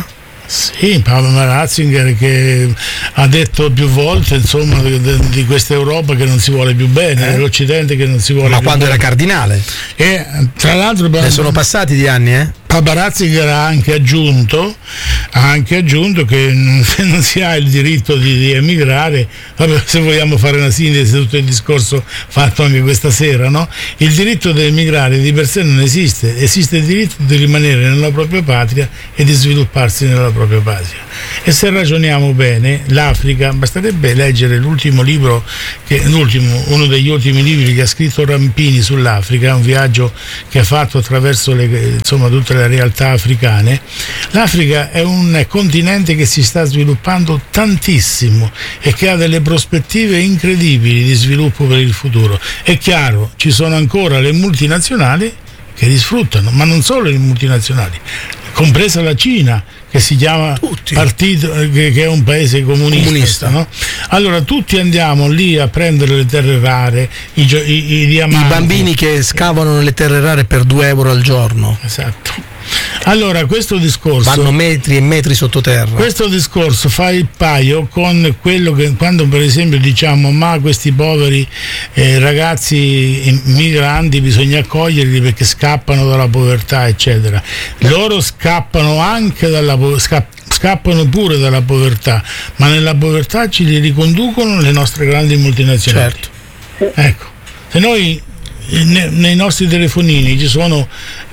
Sì, Paolo Ratzinger che ha detto più volte, insomma, di questa Europa che non si vuole più bene, eh? dell'Occidente che non si vuole Ma più quando bene. era cardinale? E tra l'altro ne sono passati di anni, eh? Papa Ratzinger ha anche aggiunto, ha anche aggiunto che non si ha il diritto di, di emigrare. Vabbè, se vogliamo fare una sintesi di tutto il discorso fatto anche questa sera, no? Il diritto di emigrare di per sé non esiste, esiste il diritto di rimanere nella propria patria e di svilupparsi nella propria patria. E se ragioniamo bene, l'Africa, basterebbe leggere l'ultimo libro, che, l'ultimo, uno degli ultimi libri che ha scritto Rampini sull'Africa, un viaggio che ha fatto attraverso le, insomma, tutte le realtà africane. L'Africa è un continente che si sta sviluppando tantissimo e che ha delle prospettive incredibili di sviluppo per il futuro. È chiaro, ci sono ancora le multinazionali che li sfruttano, ma non solo le multinazionali, compresa la Cina, che si chiama tutti. partito che, che è un paese comunista, comunista. No? Allora tutti andiamo lì a prendere le terre rare, i, i, i diamanti, i bambini che scavano le terre rare per due euro al giorno. Esatto. Allora questo discorso vanno metri e metri sottoterra. Questo discorso fa il paio con quello che quando per esempio diciamo ma questi poveri eh, ragazzi migranti bisogna accoglierli perché scappano dalla povertà eccetera. Loro scappano anche dalla povertà, scappano pure dalla povertà, ma nella povertà ci li riconducono le nostre grandi multinazionali. Certo. Ecco, se noi nei nostri telefonini ci sono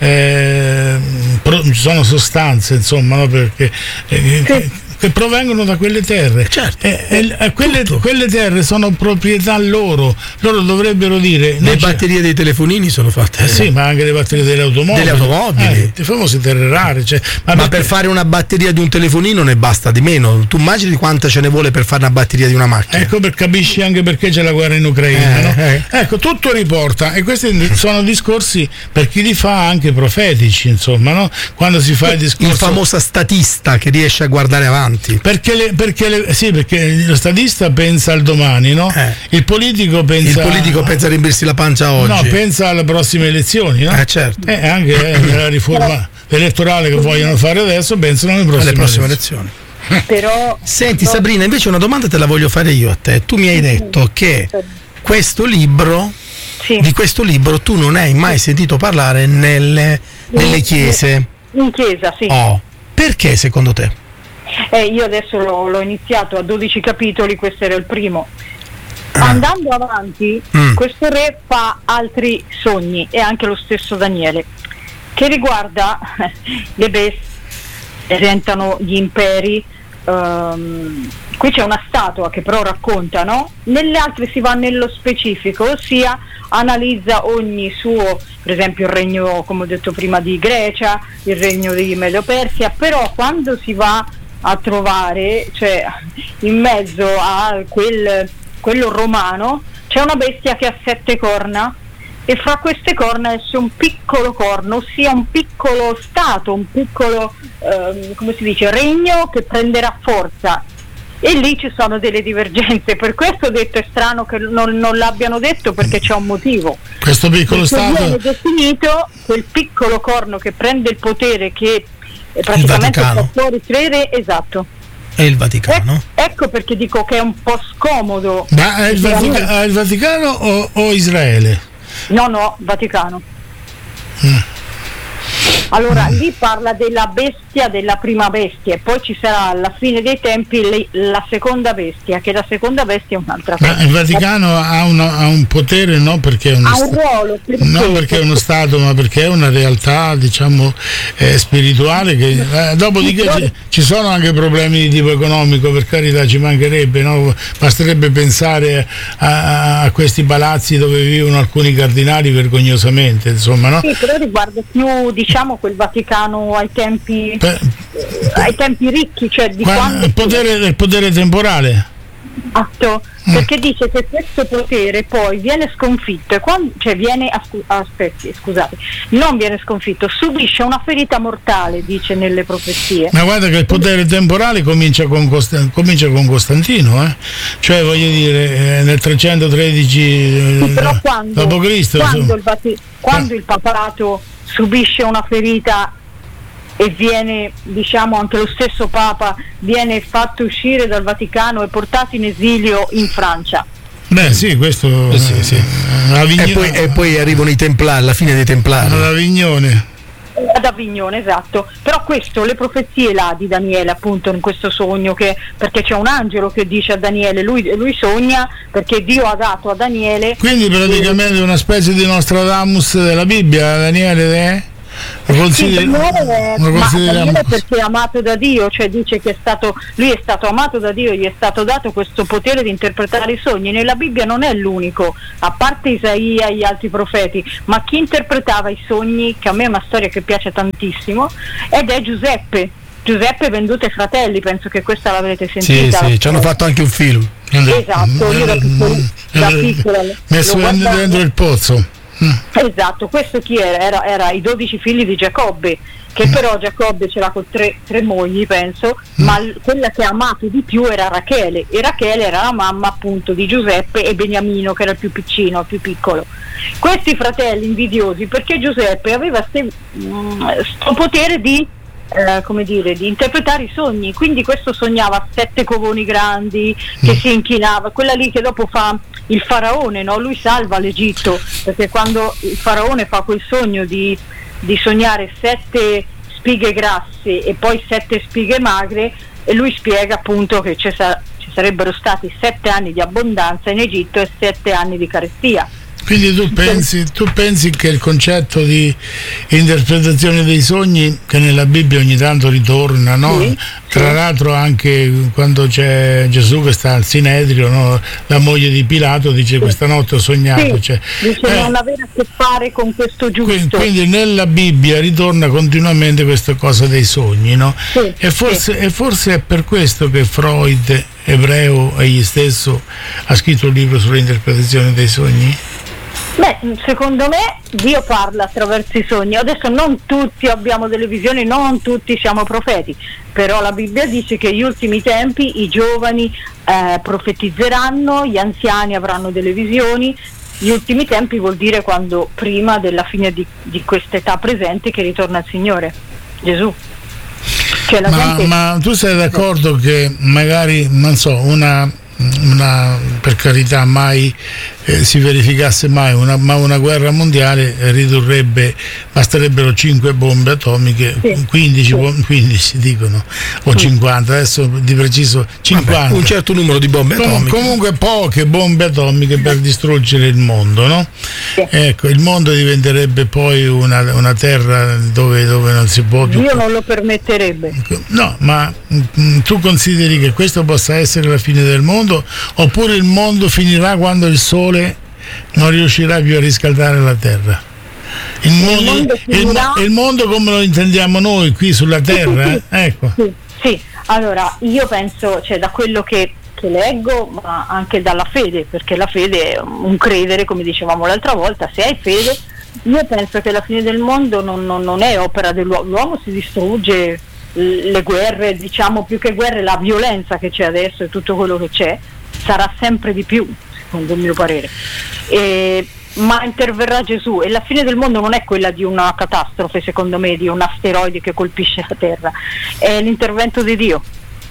eh, pro, ci sono sostanze insomma no, perché eh, che, che provengono da quelle terre, certo. e, e, e quelle, quelle terre sono proprietà loro, loro dovrebbero dire le batterie dei telefonini sono fatte eh, sì, ma anche le batterie delle automobili, delle automobili. Eh, le famose terre rare, cioè, ma, ma per fare una batteria di un telefonino ne basta di meno. Tu immagini quanta ce ne vuole per fare una batteria di una macchina. Ecco, per capisci anche perché c'è la guerra in Ucraina, eh, no? eh. Ecco, tutto riporta, e questi sono discorsi per chi li fa anche profetici, insomma, no? Quando si fa il discorso, il famoso statista che riesce a guardare avanti. Perché, le, perché le, sì, perché lo statista pensa al domani, no? Eh. Il politico pensa il politico pensa a riempirsi la pancia oggi. No, pensa alle prossime elezioni, no? Eh, certo. E eh, anche eh, nella riforma elettorale che vogliono fare adesso pensano alle prossime, alle prossime elezioni. elezioni. Però senti Sabrina, invece una domanda te la voglio fare io a te. Tu mi hai detto che questo libro sì. di questo libro tu non hai mai sentito parlare nelle, nelle chiese. In chiesa, sì. Oh. Perché secondo te? Eh, io adesso l'ho, l'ho iniziato a dodici capitoli, questo era il primo. Ah. Andando avanti, mm. questo re fa altri sogni, e anche lo stesso Daniele, che riguarda le bestie, presentano gli imperi. Um, qui c'è una statua che però racconta, no? Nelle altre si va nello specifico, ossia analizza ogni suo, per esempio il regno, come ho detto prima, di Grecia, il regno di Medio-Persia, però quando si va a trovare, cioè in mezzo a quel, quello romano, c'è una bestia che ha sette corna, e fra queste corna esce un piccolo corno, ossia un piccolo stato, un piccolo ehm, come si dice, regno che prenderà forza. E lì ci sono delle divergenze, per questo ho detto è strano che non, non l'abbiano detto, perché c'è un motivo. Questo piccolo perché stato viene definito quel piccolo corno che prende il potere, che praticamente fa fuori tre, esatto. È il Vaticano. Ec- ecco perché dico che è un po' scomodo. Ma è il, Vatica- è il Vaticano o, o Israele? No, no, Vaticano. Mm. Allora, lì parla della bestia, della prima bestia, e poi ci sarà alla fine dei tempi le, la seconda bestia, che la seconda bestia è un'altra cosa. Ma il Vaticano ha, uno, ha un potere, no perché è uno ha un sta- ruolo, perché? non perché è uno Stato, ma perché è una realtà, diciamo, eh, spirituale, che eh, dopodiché ci, ci sono anche problemi di tipo economico, per carità, ci mancherebbe, no? Basterebbe pensare a, a questi palazzi dove vivono alcuni cardinali vergognosamente, insomma, no? Sì, però riguarda più, diciamo, quel Vaticano ai tempi per, eh, ai tempi ricchi, cioè di quando, quando il potere del potere temporale. Atto, mm. perché dice che questo potere poi viene sconfitto, e quando, cioè viene ascu- aspetti, scusate, non viene sconfitto, subisce una ferita mortale, dice nelle profezie. Ma guarda che il potere temporale comincia con, Cost- comincia con Costantino, eh? Cioè voglio dire eh, nel trecentotredici sì, però quando, dopo Cristo, quando, il, Vati- quando eh. il paperato subisce una ferita e viene, diciamo, anche lo stesso Papa viene fatto uscire dal Vaticano e portato in esilio in Francia. Beh sì, questo eh, sì, sì. E, poi, e poi arrivano i Templari, la fine dei Templari. Ad Avignone. Ad Avignone, esatto. Però questo, le profezie là di Daniele, appunto, in questo sogno, che perché c'è un angelo che dice a Daniele, lui, lui sogna perché Dio ha dato a Daniele. Quindi praticamente e... una specie di Nostradamus della Bibbia, Daniele è? Lo consideri- sì, Daniele, lo ma Daniele perché è amato da Dio, cioè dice che è stato, lui è stato amato da Dio, gli è stato dato questo potere di interpretare i sogni. Nella Bibbia non è l'unico, a parte Isaia e gli altri profeti, ma chi interpretava i sogni, che a me è una storia che piace tantissimo, ed è Giuseppe. Giuseppe Venduto ai Fratelli, penso che questa l'avrete sentita. Sì, sì, ci hanno fatto anche un film. Esatto, io da piccola, da piccola messo dentro il pozzo. Esatto, questo chi era? Era, era i dodici figli di Giacobbe, che però Giacobbe ce l'ha con tre, tre mogli, penso, ma l- quella che ha amato di più era Rachele, e Rachele era la mamma appunto di Giuseppe e Beniamino, che era il più piccino, il più piccolo. Questi fratelli invidiosi, perché Giuseppe aveva questo potere di Eh, come dire, di interpretare i sogni, quindi questo sognava sette covoni grandi che mm. si inchinava, quella lì che dopo fa il faraone, no? Lui salva l'Egitto, perché quando il faraone fa quel sogno di, di sognare sette spighe grasse e poi sette spighe magre, e lui spiega appunto che ci, sa- ci sarebbero stati sette anni di abbondanza in Egitto e sette anni di carestia. Quindi tu pensi, tu pensi che il concetto di interpretazione dei sogni, che nella Bibbia ogni tanto ritorna, no? Sì, Tra sì. l'altro anche quando c'è Gesù che sta al Sinedrio, no? La moglie di Pilato dice sì. questa notte ho sognato. Sì, cioè, dice eh, non avere a che fare con questo giusto. Quindi nella Bibbia ritorna continuamente questa cosa dei sogni, no? Sì, e, forse, sì. e forse è per questo che Freud, ebreo egli stesso, ha scritto un libro sull'interpretazione dei sogni? Beh, secondo me Dio parla attraverso i sogni. Adesso non tutti abbiamo delle visioni, non tutti siamo profeti, però la Bibbia dice che negli ultimi tempi i giovani eh, profetizzeranno, gli anziani avranno delle visioni. Gli ultimi tempi vuol dire quando prima della fine di, di quest'età presente, che ritorna il Signore Gesù. Cioè, la ma, gente... ma tu sei d'accordo che magari, non so, una una per carità mai eh, si verificasse mai una, ma una guerra mondiale ridurrebbe, basterebbero cinque bombe atomiche, sì, quindici, sì. quindici dicono, o cinquanta, adesso di preciso cinquanta. Vabbè, un certo numero di bombe Com- atomiche. Comunque poche bombe atomiche per distruggere il mondo, no? Sì. Ecco, il mondo diventerebbe poi una, una terra dove, dove non si può più. Dio non lo permetterebbe. No, ma mh, tu consideri che questo possa essere la fine del mondo? Oppure il mondo finirà quando il sole non riuscirà più a riscaldare la terra? Il mondo, il mondo, il, il mondo come lo intendiamo noi qui sulla terra, sì, sì, eh? Ecco. Sì, sì, allora io penso, cioè da quello che, che leggo, ma anche dalla fede, perché la fede è un credere, come dicevamo l'altra volta, se hai fede, io penso che la fine del mondo non, non, non è opera dell'uomo, l'uomo si distrugge. Le guerre, diciamo, più che guerre, la violenza che c'è adesso e tutto quello che c'è sarà sempre di più, secondo il mio parere, e, ma interverrà Gesù, e la fine del mondo non è quella di una catastrofe, secondo me, di un asteroide che colpisce la terra, è l'intervento di Dio.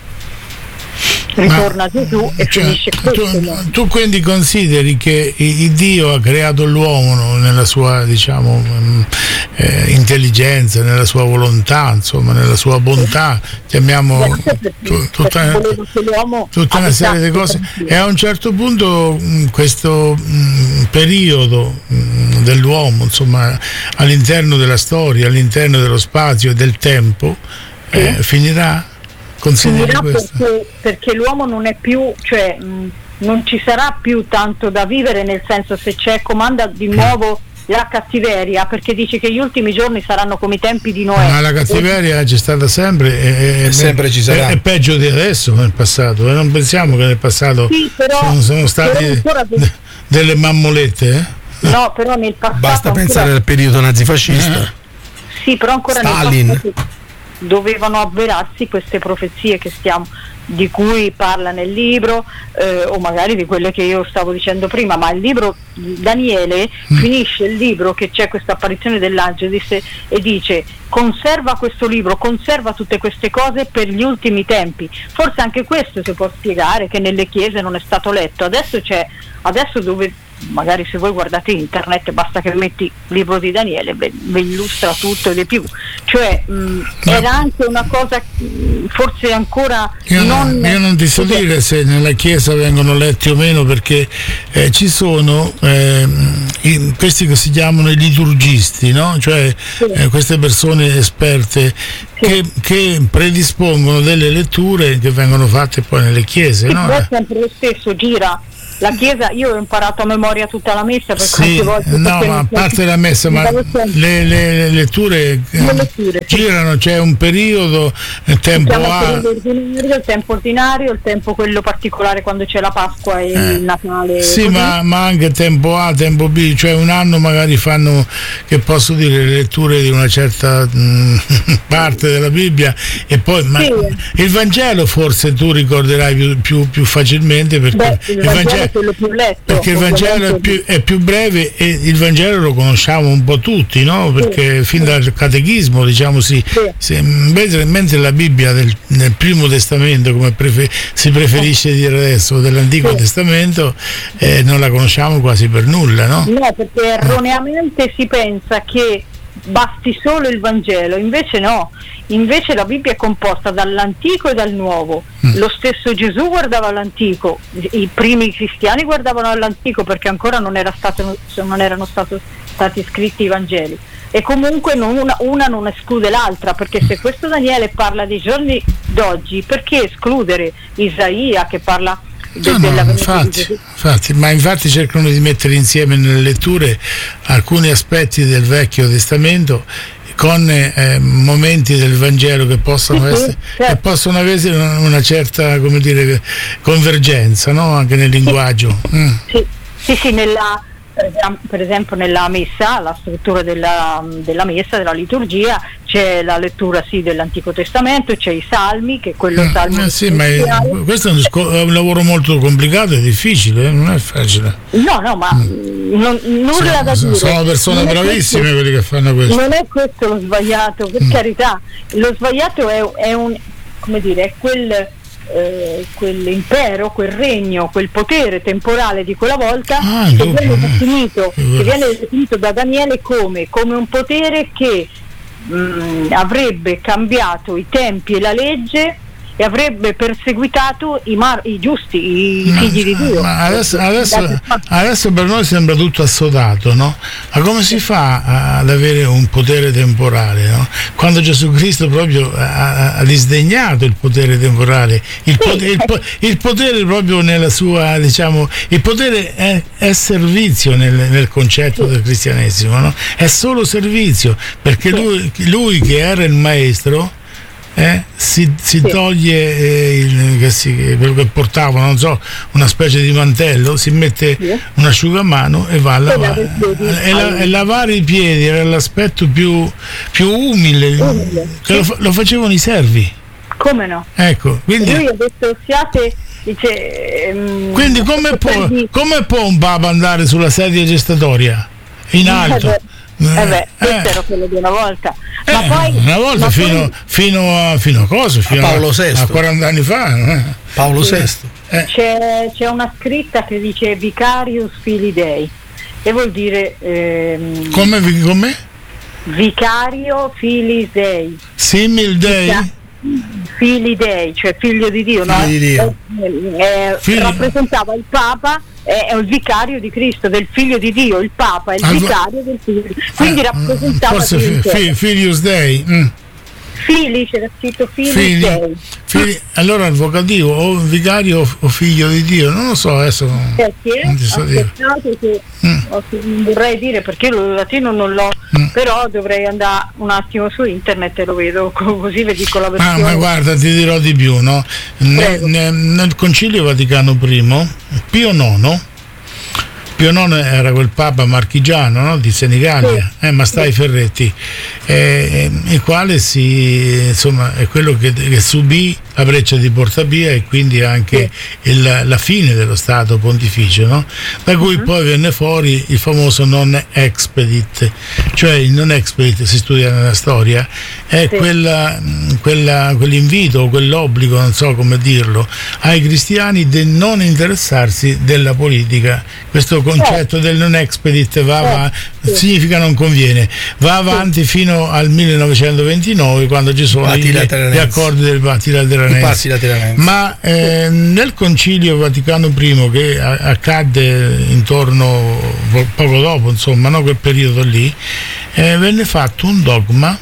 Ritorna Ma, Gesù e cioè, finisce questo. Tu, tu quindi consideri che il Dio ha creato l'uomo nella sua, diciamo, eh, intelligenza, nella sua volontà, insomma, nella sua bontà, chiamiamo tu, tutta, tutta una serie di cose, e a un certo punto mh, questo mh, periodo mh, dell'uomo, insomma, all'interno della storia, all'interno dello spazio e del tempo, eh, sì. finirà. Finirà perché, perché l'uomo non è più, cioè mh, non ci sarà più tanto da vivere, nel senso, se c'è, comanda di nuovo la cattiveria, perché dice che gli ultimi giorni saranno come i tempi di Noè. Ma la cattiveria e... c'è stata sempre e, e sempre ci sarà. È, è peggio di adesso nel passato, e non pensiamo che nel passato sì, però, sono, sono state d- delle mammolette, eh? No, però nel passato basta ancora... pensare al periodo nazifascista. Eh. Sì, però ancora Stalin. Nel passato dovevano avverarsi queste profezie che stiamo di cui parla nel libro, eh, o magari di quelle che io stavo dicendo prima, ma il libro Daniele mm. finisce il libro che c'è questa apparizione dell'angelo disse, e dice: conserva questo libro, conserva tutte queste cose per gli ultimi tempi. Forse anche questo si può spiegare, che nelle chiese non è stato letto. Adesso c'è, adesso dove magari se voi guardate internet basta che metti libro di Daniele, vi illustra tutto e di più, cioè mh, era anche una cosa mh, forse ancora io non, non io non ti so dire se nella chiesa vengono letti o meno, perché eh, ci sono eh, i, questi che si chiamano i liturgisti, no? Cioè sì. eh, queste persone esperte sì. che, che predispongono delle letture che vengono fatte poi nelle chiese, sì, no? È sempre lo stesso, gira la chiesa. Io ho imparato a memoria tutta la messa, per sì, volte no, ma a parte la messa, ma le, le, le letture, le letture girano, sì. C'è un periodo, il tempo A, il ordinario, il tempo ordinario, il tempo quello particolare quando c'è la Pasqua e eh. il Natale. Sì, ma, ma anche tempo A, tempo B, cioè un anno magari fanno, che posso dire, le letture di una certa mh, parte della Bibbia, e poi ma, sì. il Vangelo forse tu ricorderai più, più, più facilmente, perché Beh, il, il Vangelo, Vangelo quello più letto, perché il Vangelo è più, è più breve, e il Vangelo lo conosciamo un po' tutti, no? Perché sì. fin dal catechismo, diciamo, si, sì. si, invece, mentre la Bibbia del, nel Primo Testamento, come prefer, si preferisce dire adesso, dell'Antico sì. Testamento, eh, non la conosciamo quasi per nulla, no? No, perché erroneamente eh. si pensa che basti solo il Vangelo, invece no, invece la Bibbia è composta dall'Antico e dal Nuovo. Mm. Lo stesso Gesù guardava all'Antico, i primi cristiani guardavano all'Antico perché ancora non, era stato, non erano stato, stati scritti i Vangeli, e comunque non una, una non esclude l'altra, perché se questo Daniele parla dei giorni d'oggi, perché escludere Isaia che parla No, no, infatti, infatti, ma infatti cercano di mettere insieme nelle letture alcuni aspetti del Vecchio Testamento con eh, momenti del Vangelo che possono, sì, essere, certo. che possono avere una, una certa, come dire, convergenza, no? Anche nel linguaggio. Mm. Sì, sì, sì, nella, per esempio nella messa, la struttura della, della messa, della liturgia, c'è la lettura sì dell'Antico Testamento, c'è i salmi, che quello eh, salmo eh, sì, ma è, questo è un, sco- è un lavoro molto complicato e difficile, eh? Non è facile. No, no, ma mm. non, nulla sono, da dire. Sono persone non bravissime questo, quelli che fanno questo. Non è questo lo sbagliato, per mm. carità. Lo sbagliato è, è un, come dire, è quel Eh, quell'impero, quel regno, quel potere temporale di quella volta ah, che, viene definito, che viene definito da Daniele come, come un potere che mh, avrebbe cambiato i tempi e la legge e avrebbe perseguitato i, mar- i giusti, i ma, figli di Dio. Ma adesso, adesso, adesso per noi sembra tutto assodato, no? Ma come si fa ad avere un potere temporale, no? Quando Gesù Cristo proprio ha, ha disdegnato il potere temporale, il, sì. potere, il, po- il potere proprio nella sua, diciamo, il potere è, è servizio nel, nel concetto sì. del cristianesimo, no? È solo servizio, perché sì. lui, lui che era il maestro, Eh, si, si sì. toglie eh, il, che si, quello che portava, non so, una specie di mantello, si mette sì. un asciugamano e va a lavare e, la, e lavare i piedi era l'aspetto più, più umile, umile. Che sì. lo, lo facevano i servi. Come no? Ecco, quindi lui ha detto siate, dice, ehm, quindi come può, come può un papa andare sulla sedia gestatoria in alto? Eh beh, questo era quello di una volta. Eh, ma poi una volta ma fino, poi, fino a fino a cosa? Fino a Paolo sesto. A quaranta anni fa. Eh. Paolo sesto. Eh. C'è, c'è una scritta che dice Vicarius Filii Dei, e vuol dire ehm, come? Come? Vicario Filii Dei. Simil Dei? Filii Dei, cioè figlio di Dio, no? Di Dio. Eh, eh, rappresentava il Papa, è, è il vicario di Cristo, del figlio di Dio, il Papa è il allora, vicario del figlio di Dio. Quindi eh, rappresentava forse fi, fi, Filius Dei. Mm. Fili, c'era scritto Fili Dei. Fili, allora il vocativo o vicario o figlio di Dio, non lo so adesso. Perché? Non ti so dire. Che, mm. Non vorrei dire perché lo latino non l'ho, mm. però dovrei andare un attimo su internet e lo vedo, così vi dico la versione. Ah, ma guarda, ti dirò di più, no? Nel, nel, nel Concilio Vaticano I, Pio nono Pio nono era quel papa marchigiano, no? Di Senigallia, sì. eh, ma stai sì. Ferretti. eh, il quale si, insomma, è quello che, che subì la breccia di Porta Pia e quindi anche il, la fine dello Stato pontificio, no? Da cui uh-huh. poi venne fuori il famoso non expedit, cioè il non expedit, si studia nella storia, è sì. quella, quella, quell'invito, quell'obbligo, non so come dirlo, ai cristiani di non interessarsi della politica. Questo concetto eh. del non expedit va, eh. va sì. significa non conviene, va avanti sì. fino al millenovecentoventinove, quando ci sono gli, gli accordi del Patti Lateranense. Ma eh, nel Concilio Vaticano I, che a, accadde intorno poco dopo, insomma, no, quel periodo lì, eh, venne fatto un dogma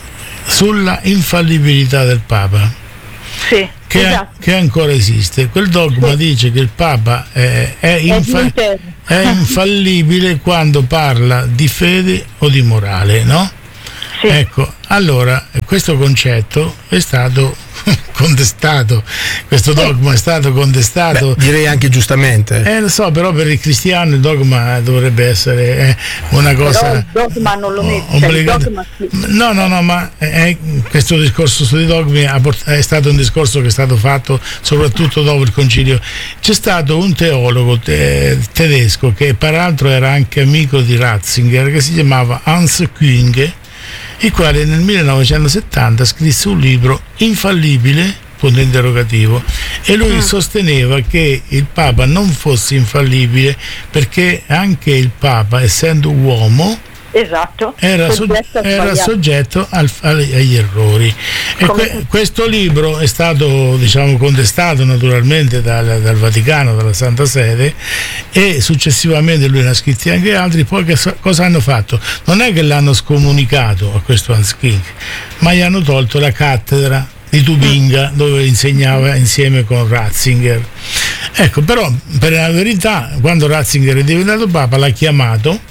sulla infallibilità del Papa. Sì, che, esatto. che ancora esiste. Quel dogma sì. dice che il Papa è, è, infa- è infallibile quando parla di fede o di morale, no? Sì. Ecco, allora questo concetto è stato contestato, questo dogma è stato contestato. Beh, direi anche giustamente. Eh, lo so, però per il cristiano il dogma dovrebbe essere eh, una cosa. Però il dogma non lo mette. Obbligata. Dogma sì. No, no, no, ma eh, questo discorso sui dogmi è stato un discorso che è stato fatto soprattutto dopo il concilio. C'è stato un teologo te- tedesco che peraltro era anche amico di Ratzinger, che si chiamava Hans Küng, il quale nel millenovecentosettanta scrisse un libro infallibile, punto interrogativo, e lui mm. sosteneva che il Papa non fosse infallibile perché anche il Papa, essendo uomo, esatto, era soggetto, era soggetto al, agli errori. E que, questo libro è stato, diciamo, contestato naturalmente dal, dal Vaticano, dalla Santa Sede, e successivamente lui ne ha scritti anche altri. Poi che so, cosa hanno fatto? Non è che l'hanno scomunicato a questo Hans Küng, ma gli hanno tolto la cattedra di Tubinga, dove insegnava insieme con Ratzinger. Ecco, però per la verità, quando Ratzinger è diventato Papa, l'ha chiamato.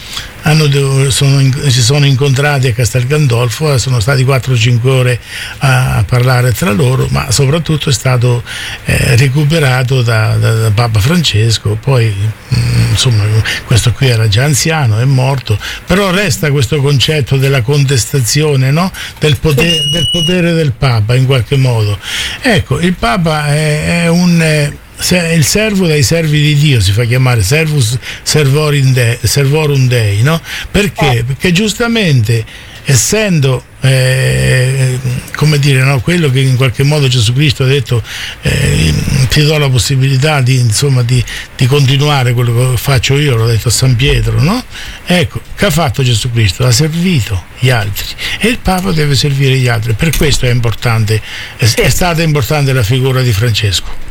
Hanno, sono, si sono incontrati a Castel Gandolfo, sono stati quattro o cinque ore a, a parlare tra loro, ma soprattutto è stato eh, recuperato da, da, da Papa Francesco. Poi mh, insomma, questo qui era già anziano, è morto, però resta questo concetto della contestazione, no? del, potere, del potere del Papa in qualche modo. Ecco, il Papa è, è un eh, il servo dai servi di Dio, si fa chiamare servus servorum Dei, servorum Dei, no? Perché? Perché giustamente, essendo eh, come dire, no, quello che in qualche modo Gesù Cristo ha detto, eh, ti do la possibilità di, insomma, di, di continuare quello che faccio io, l'ho detto a San Pietro, no? Ecco, che ha fatto Gesù Cristo? Ha servito gli altri, e il Papa deve servire gli altri. Per questo è importante, è, è stata importante la figura di Francesco.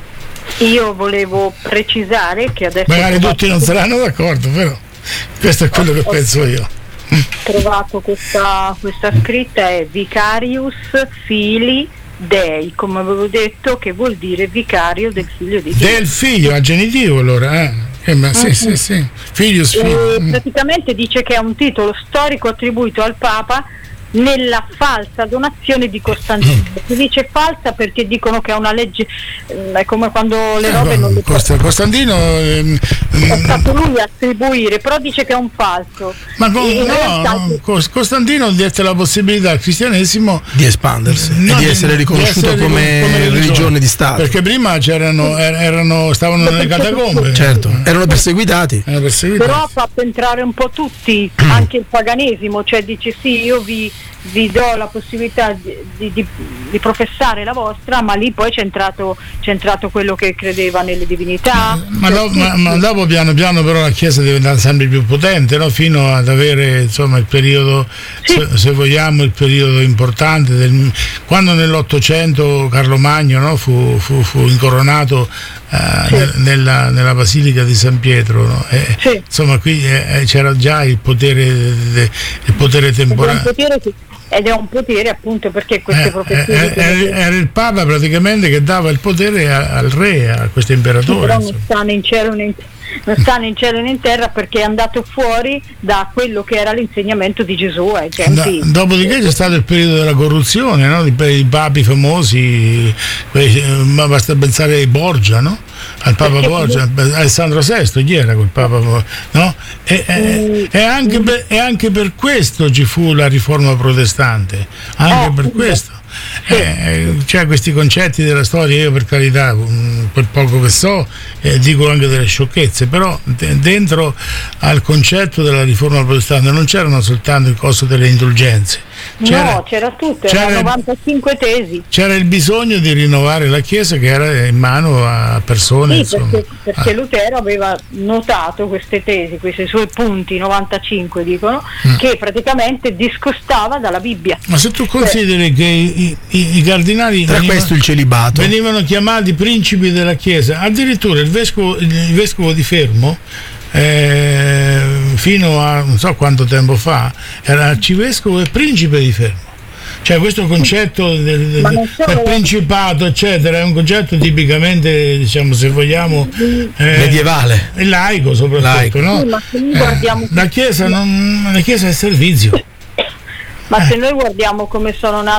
Io volevo precisare che adesso magari tutti non saranno d'accordo, però questo è quello che penso io. Ho trovato questa, questa scritta, è Vicarius Filii Dei, come avevo detto, che vuol dire vicario del figlio di Dio. Del figlio, a genitivo allora, eh? Eh, ma sì, sì, sì. Filius, figlio. E praticamente dice che è un titolo storico attribuito al Papa nella falsa donazione di Costantino. Si dice falsa perché dicono che è una legge, è come quando le robe eh, non le Cost- Costantino ehm, è stato lui a attribuire, però dice che è un falso. Ma con, no, realtà... Costantino diede la possibilità al cristianesimo di espandersi e di essere riconosciuto di essere come, come religione, religione di Stato, perché prima c'erano erano stavano nelle catacombe, certo, erano perseguitati. erano perseguitati però ha fatto entrare un po' tutti, anche il paganesimo, cioè dice sì, io vi vi do la possibilità di, di, di, di professare la vostra, ma lì poi c'è entrato, c'è entrato quello che credeva nelle divinità. Ma, cioè, do, ma, ma dopo piano piano però la Chiesa diventa sempre più potente, no? Fino ad avere, insomma, il periodo, sì. se, se vogliamo, il periodo importante del, quando nell'Ottocento Carlo Magno, no? fu, fu, fu incoronato Uh, sì. nel, nella, nella Basilica di San Pietro, no? eh, sì. Insomma, qui eh, c'era già il potere, de, il potere temporale. Ed è un potere, che, ed è un potere appunto perché queste eh, professioni. Eh, eh, era il Papa praticamente che dava il potere a, al re, a questo imperatore. Però non stanno in cielo né in non sta né in cielo né in terra, perché è andato fuori da quello che era l'insegnamento di Gesù ai tempi. No, dopodiché c'è stato il periodo della corruzione, no? I, i papi famosi, quei, ma basta pensare ai Borgia, no? al Papa Borgia, Alessandro sesto, chi era quel Papa, no? E, e, e, anche per, e anche per questo ci fu la riforma protestante, anche eh, per questo. Eh, cioè questi concetti della storia, io per carità quel poco che so eh, dico anche delle sciocchezze, però de- dentro al concetto della riforma protestante non c'erano soltanto il costo delle indulgenze, c'era, no, c'era tutto, c'era erano novantacinque tesi, c'era il bisogno di rinnovare la Chiesa che era in mano a persone, sì, perché, perché ah. Lutero aveva notato queste tesi, questi suoi punti novantacinque dicono mm. che praticamente discostava dalla Bibbia. Ma se tu consideri eh. che i, i, i cardinali tra venivano, questo il celibato venivano chiamati principi della Chiesa, addirittura il vescovo, il vescovo di Fermo eh, fino a non so quanto tempo fa era arcivescovo e principe di Fermo. Cioè questo concetto del, del, del principato eccetera è un concetto tipicamente, diciamo, se vogliamo eh, medievale, laico soprattutto, laico. No? Sì, ma se noi guardiamo eh, la Chiesa non, la Chiesa è servizio. Ma se noi guardiamo come sono nate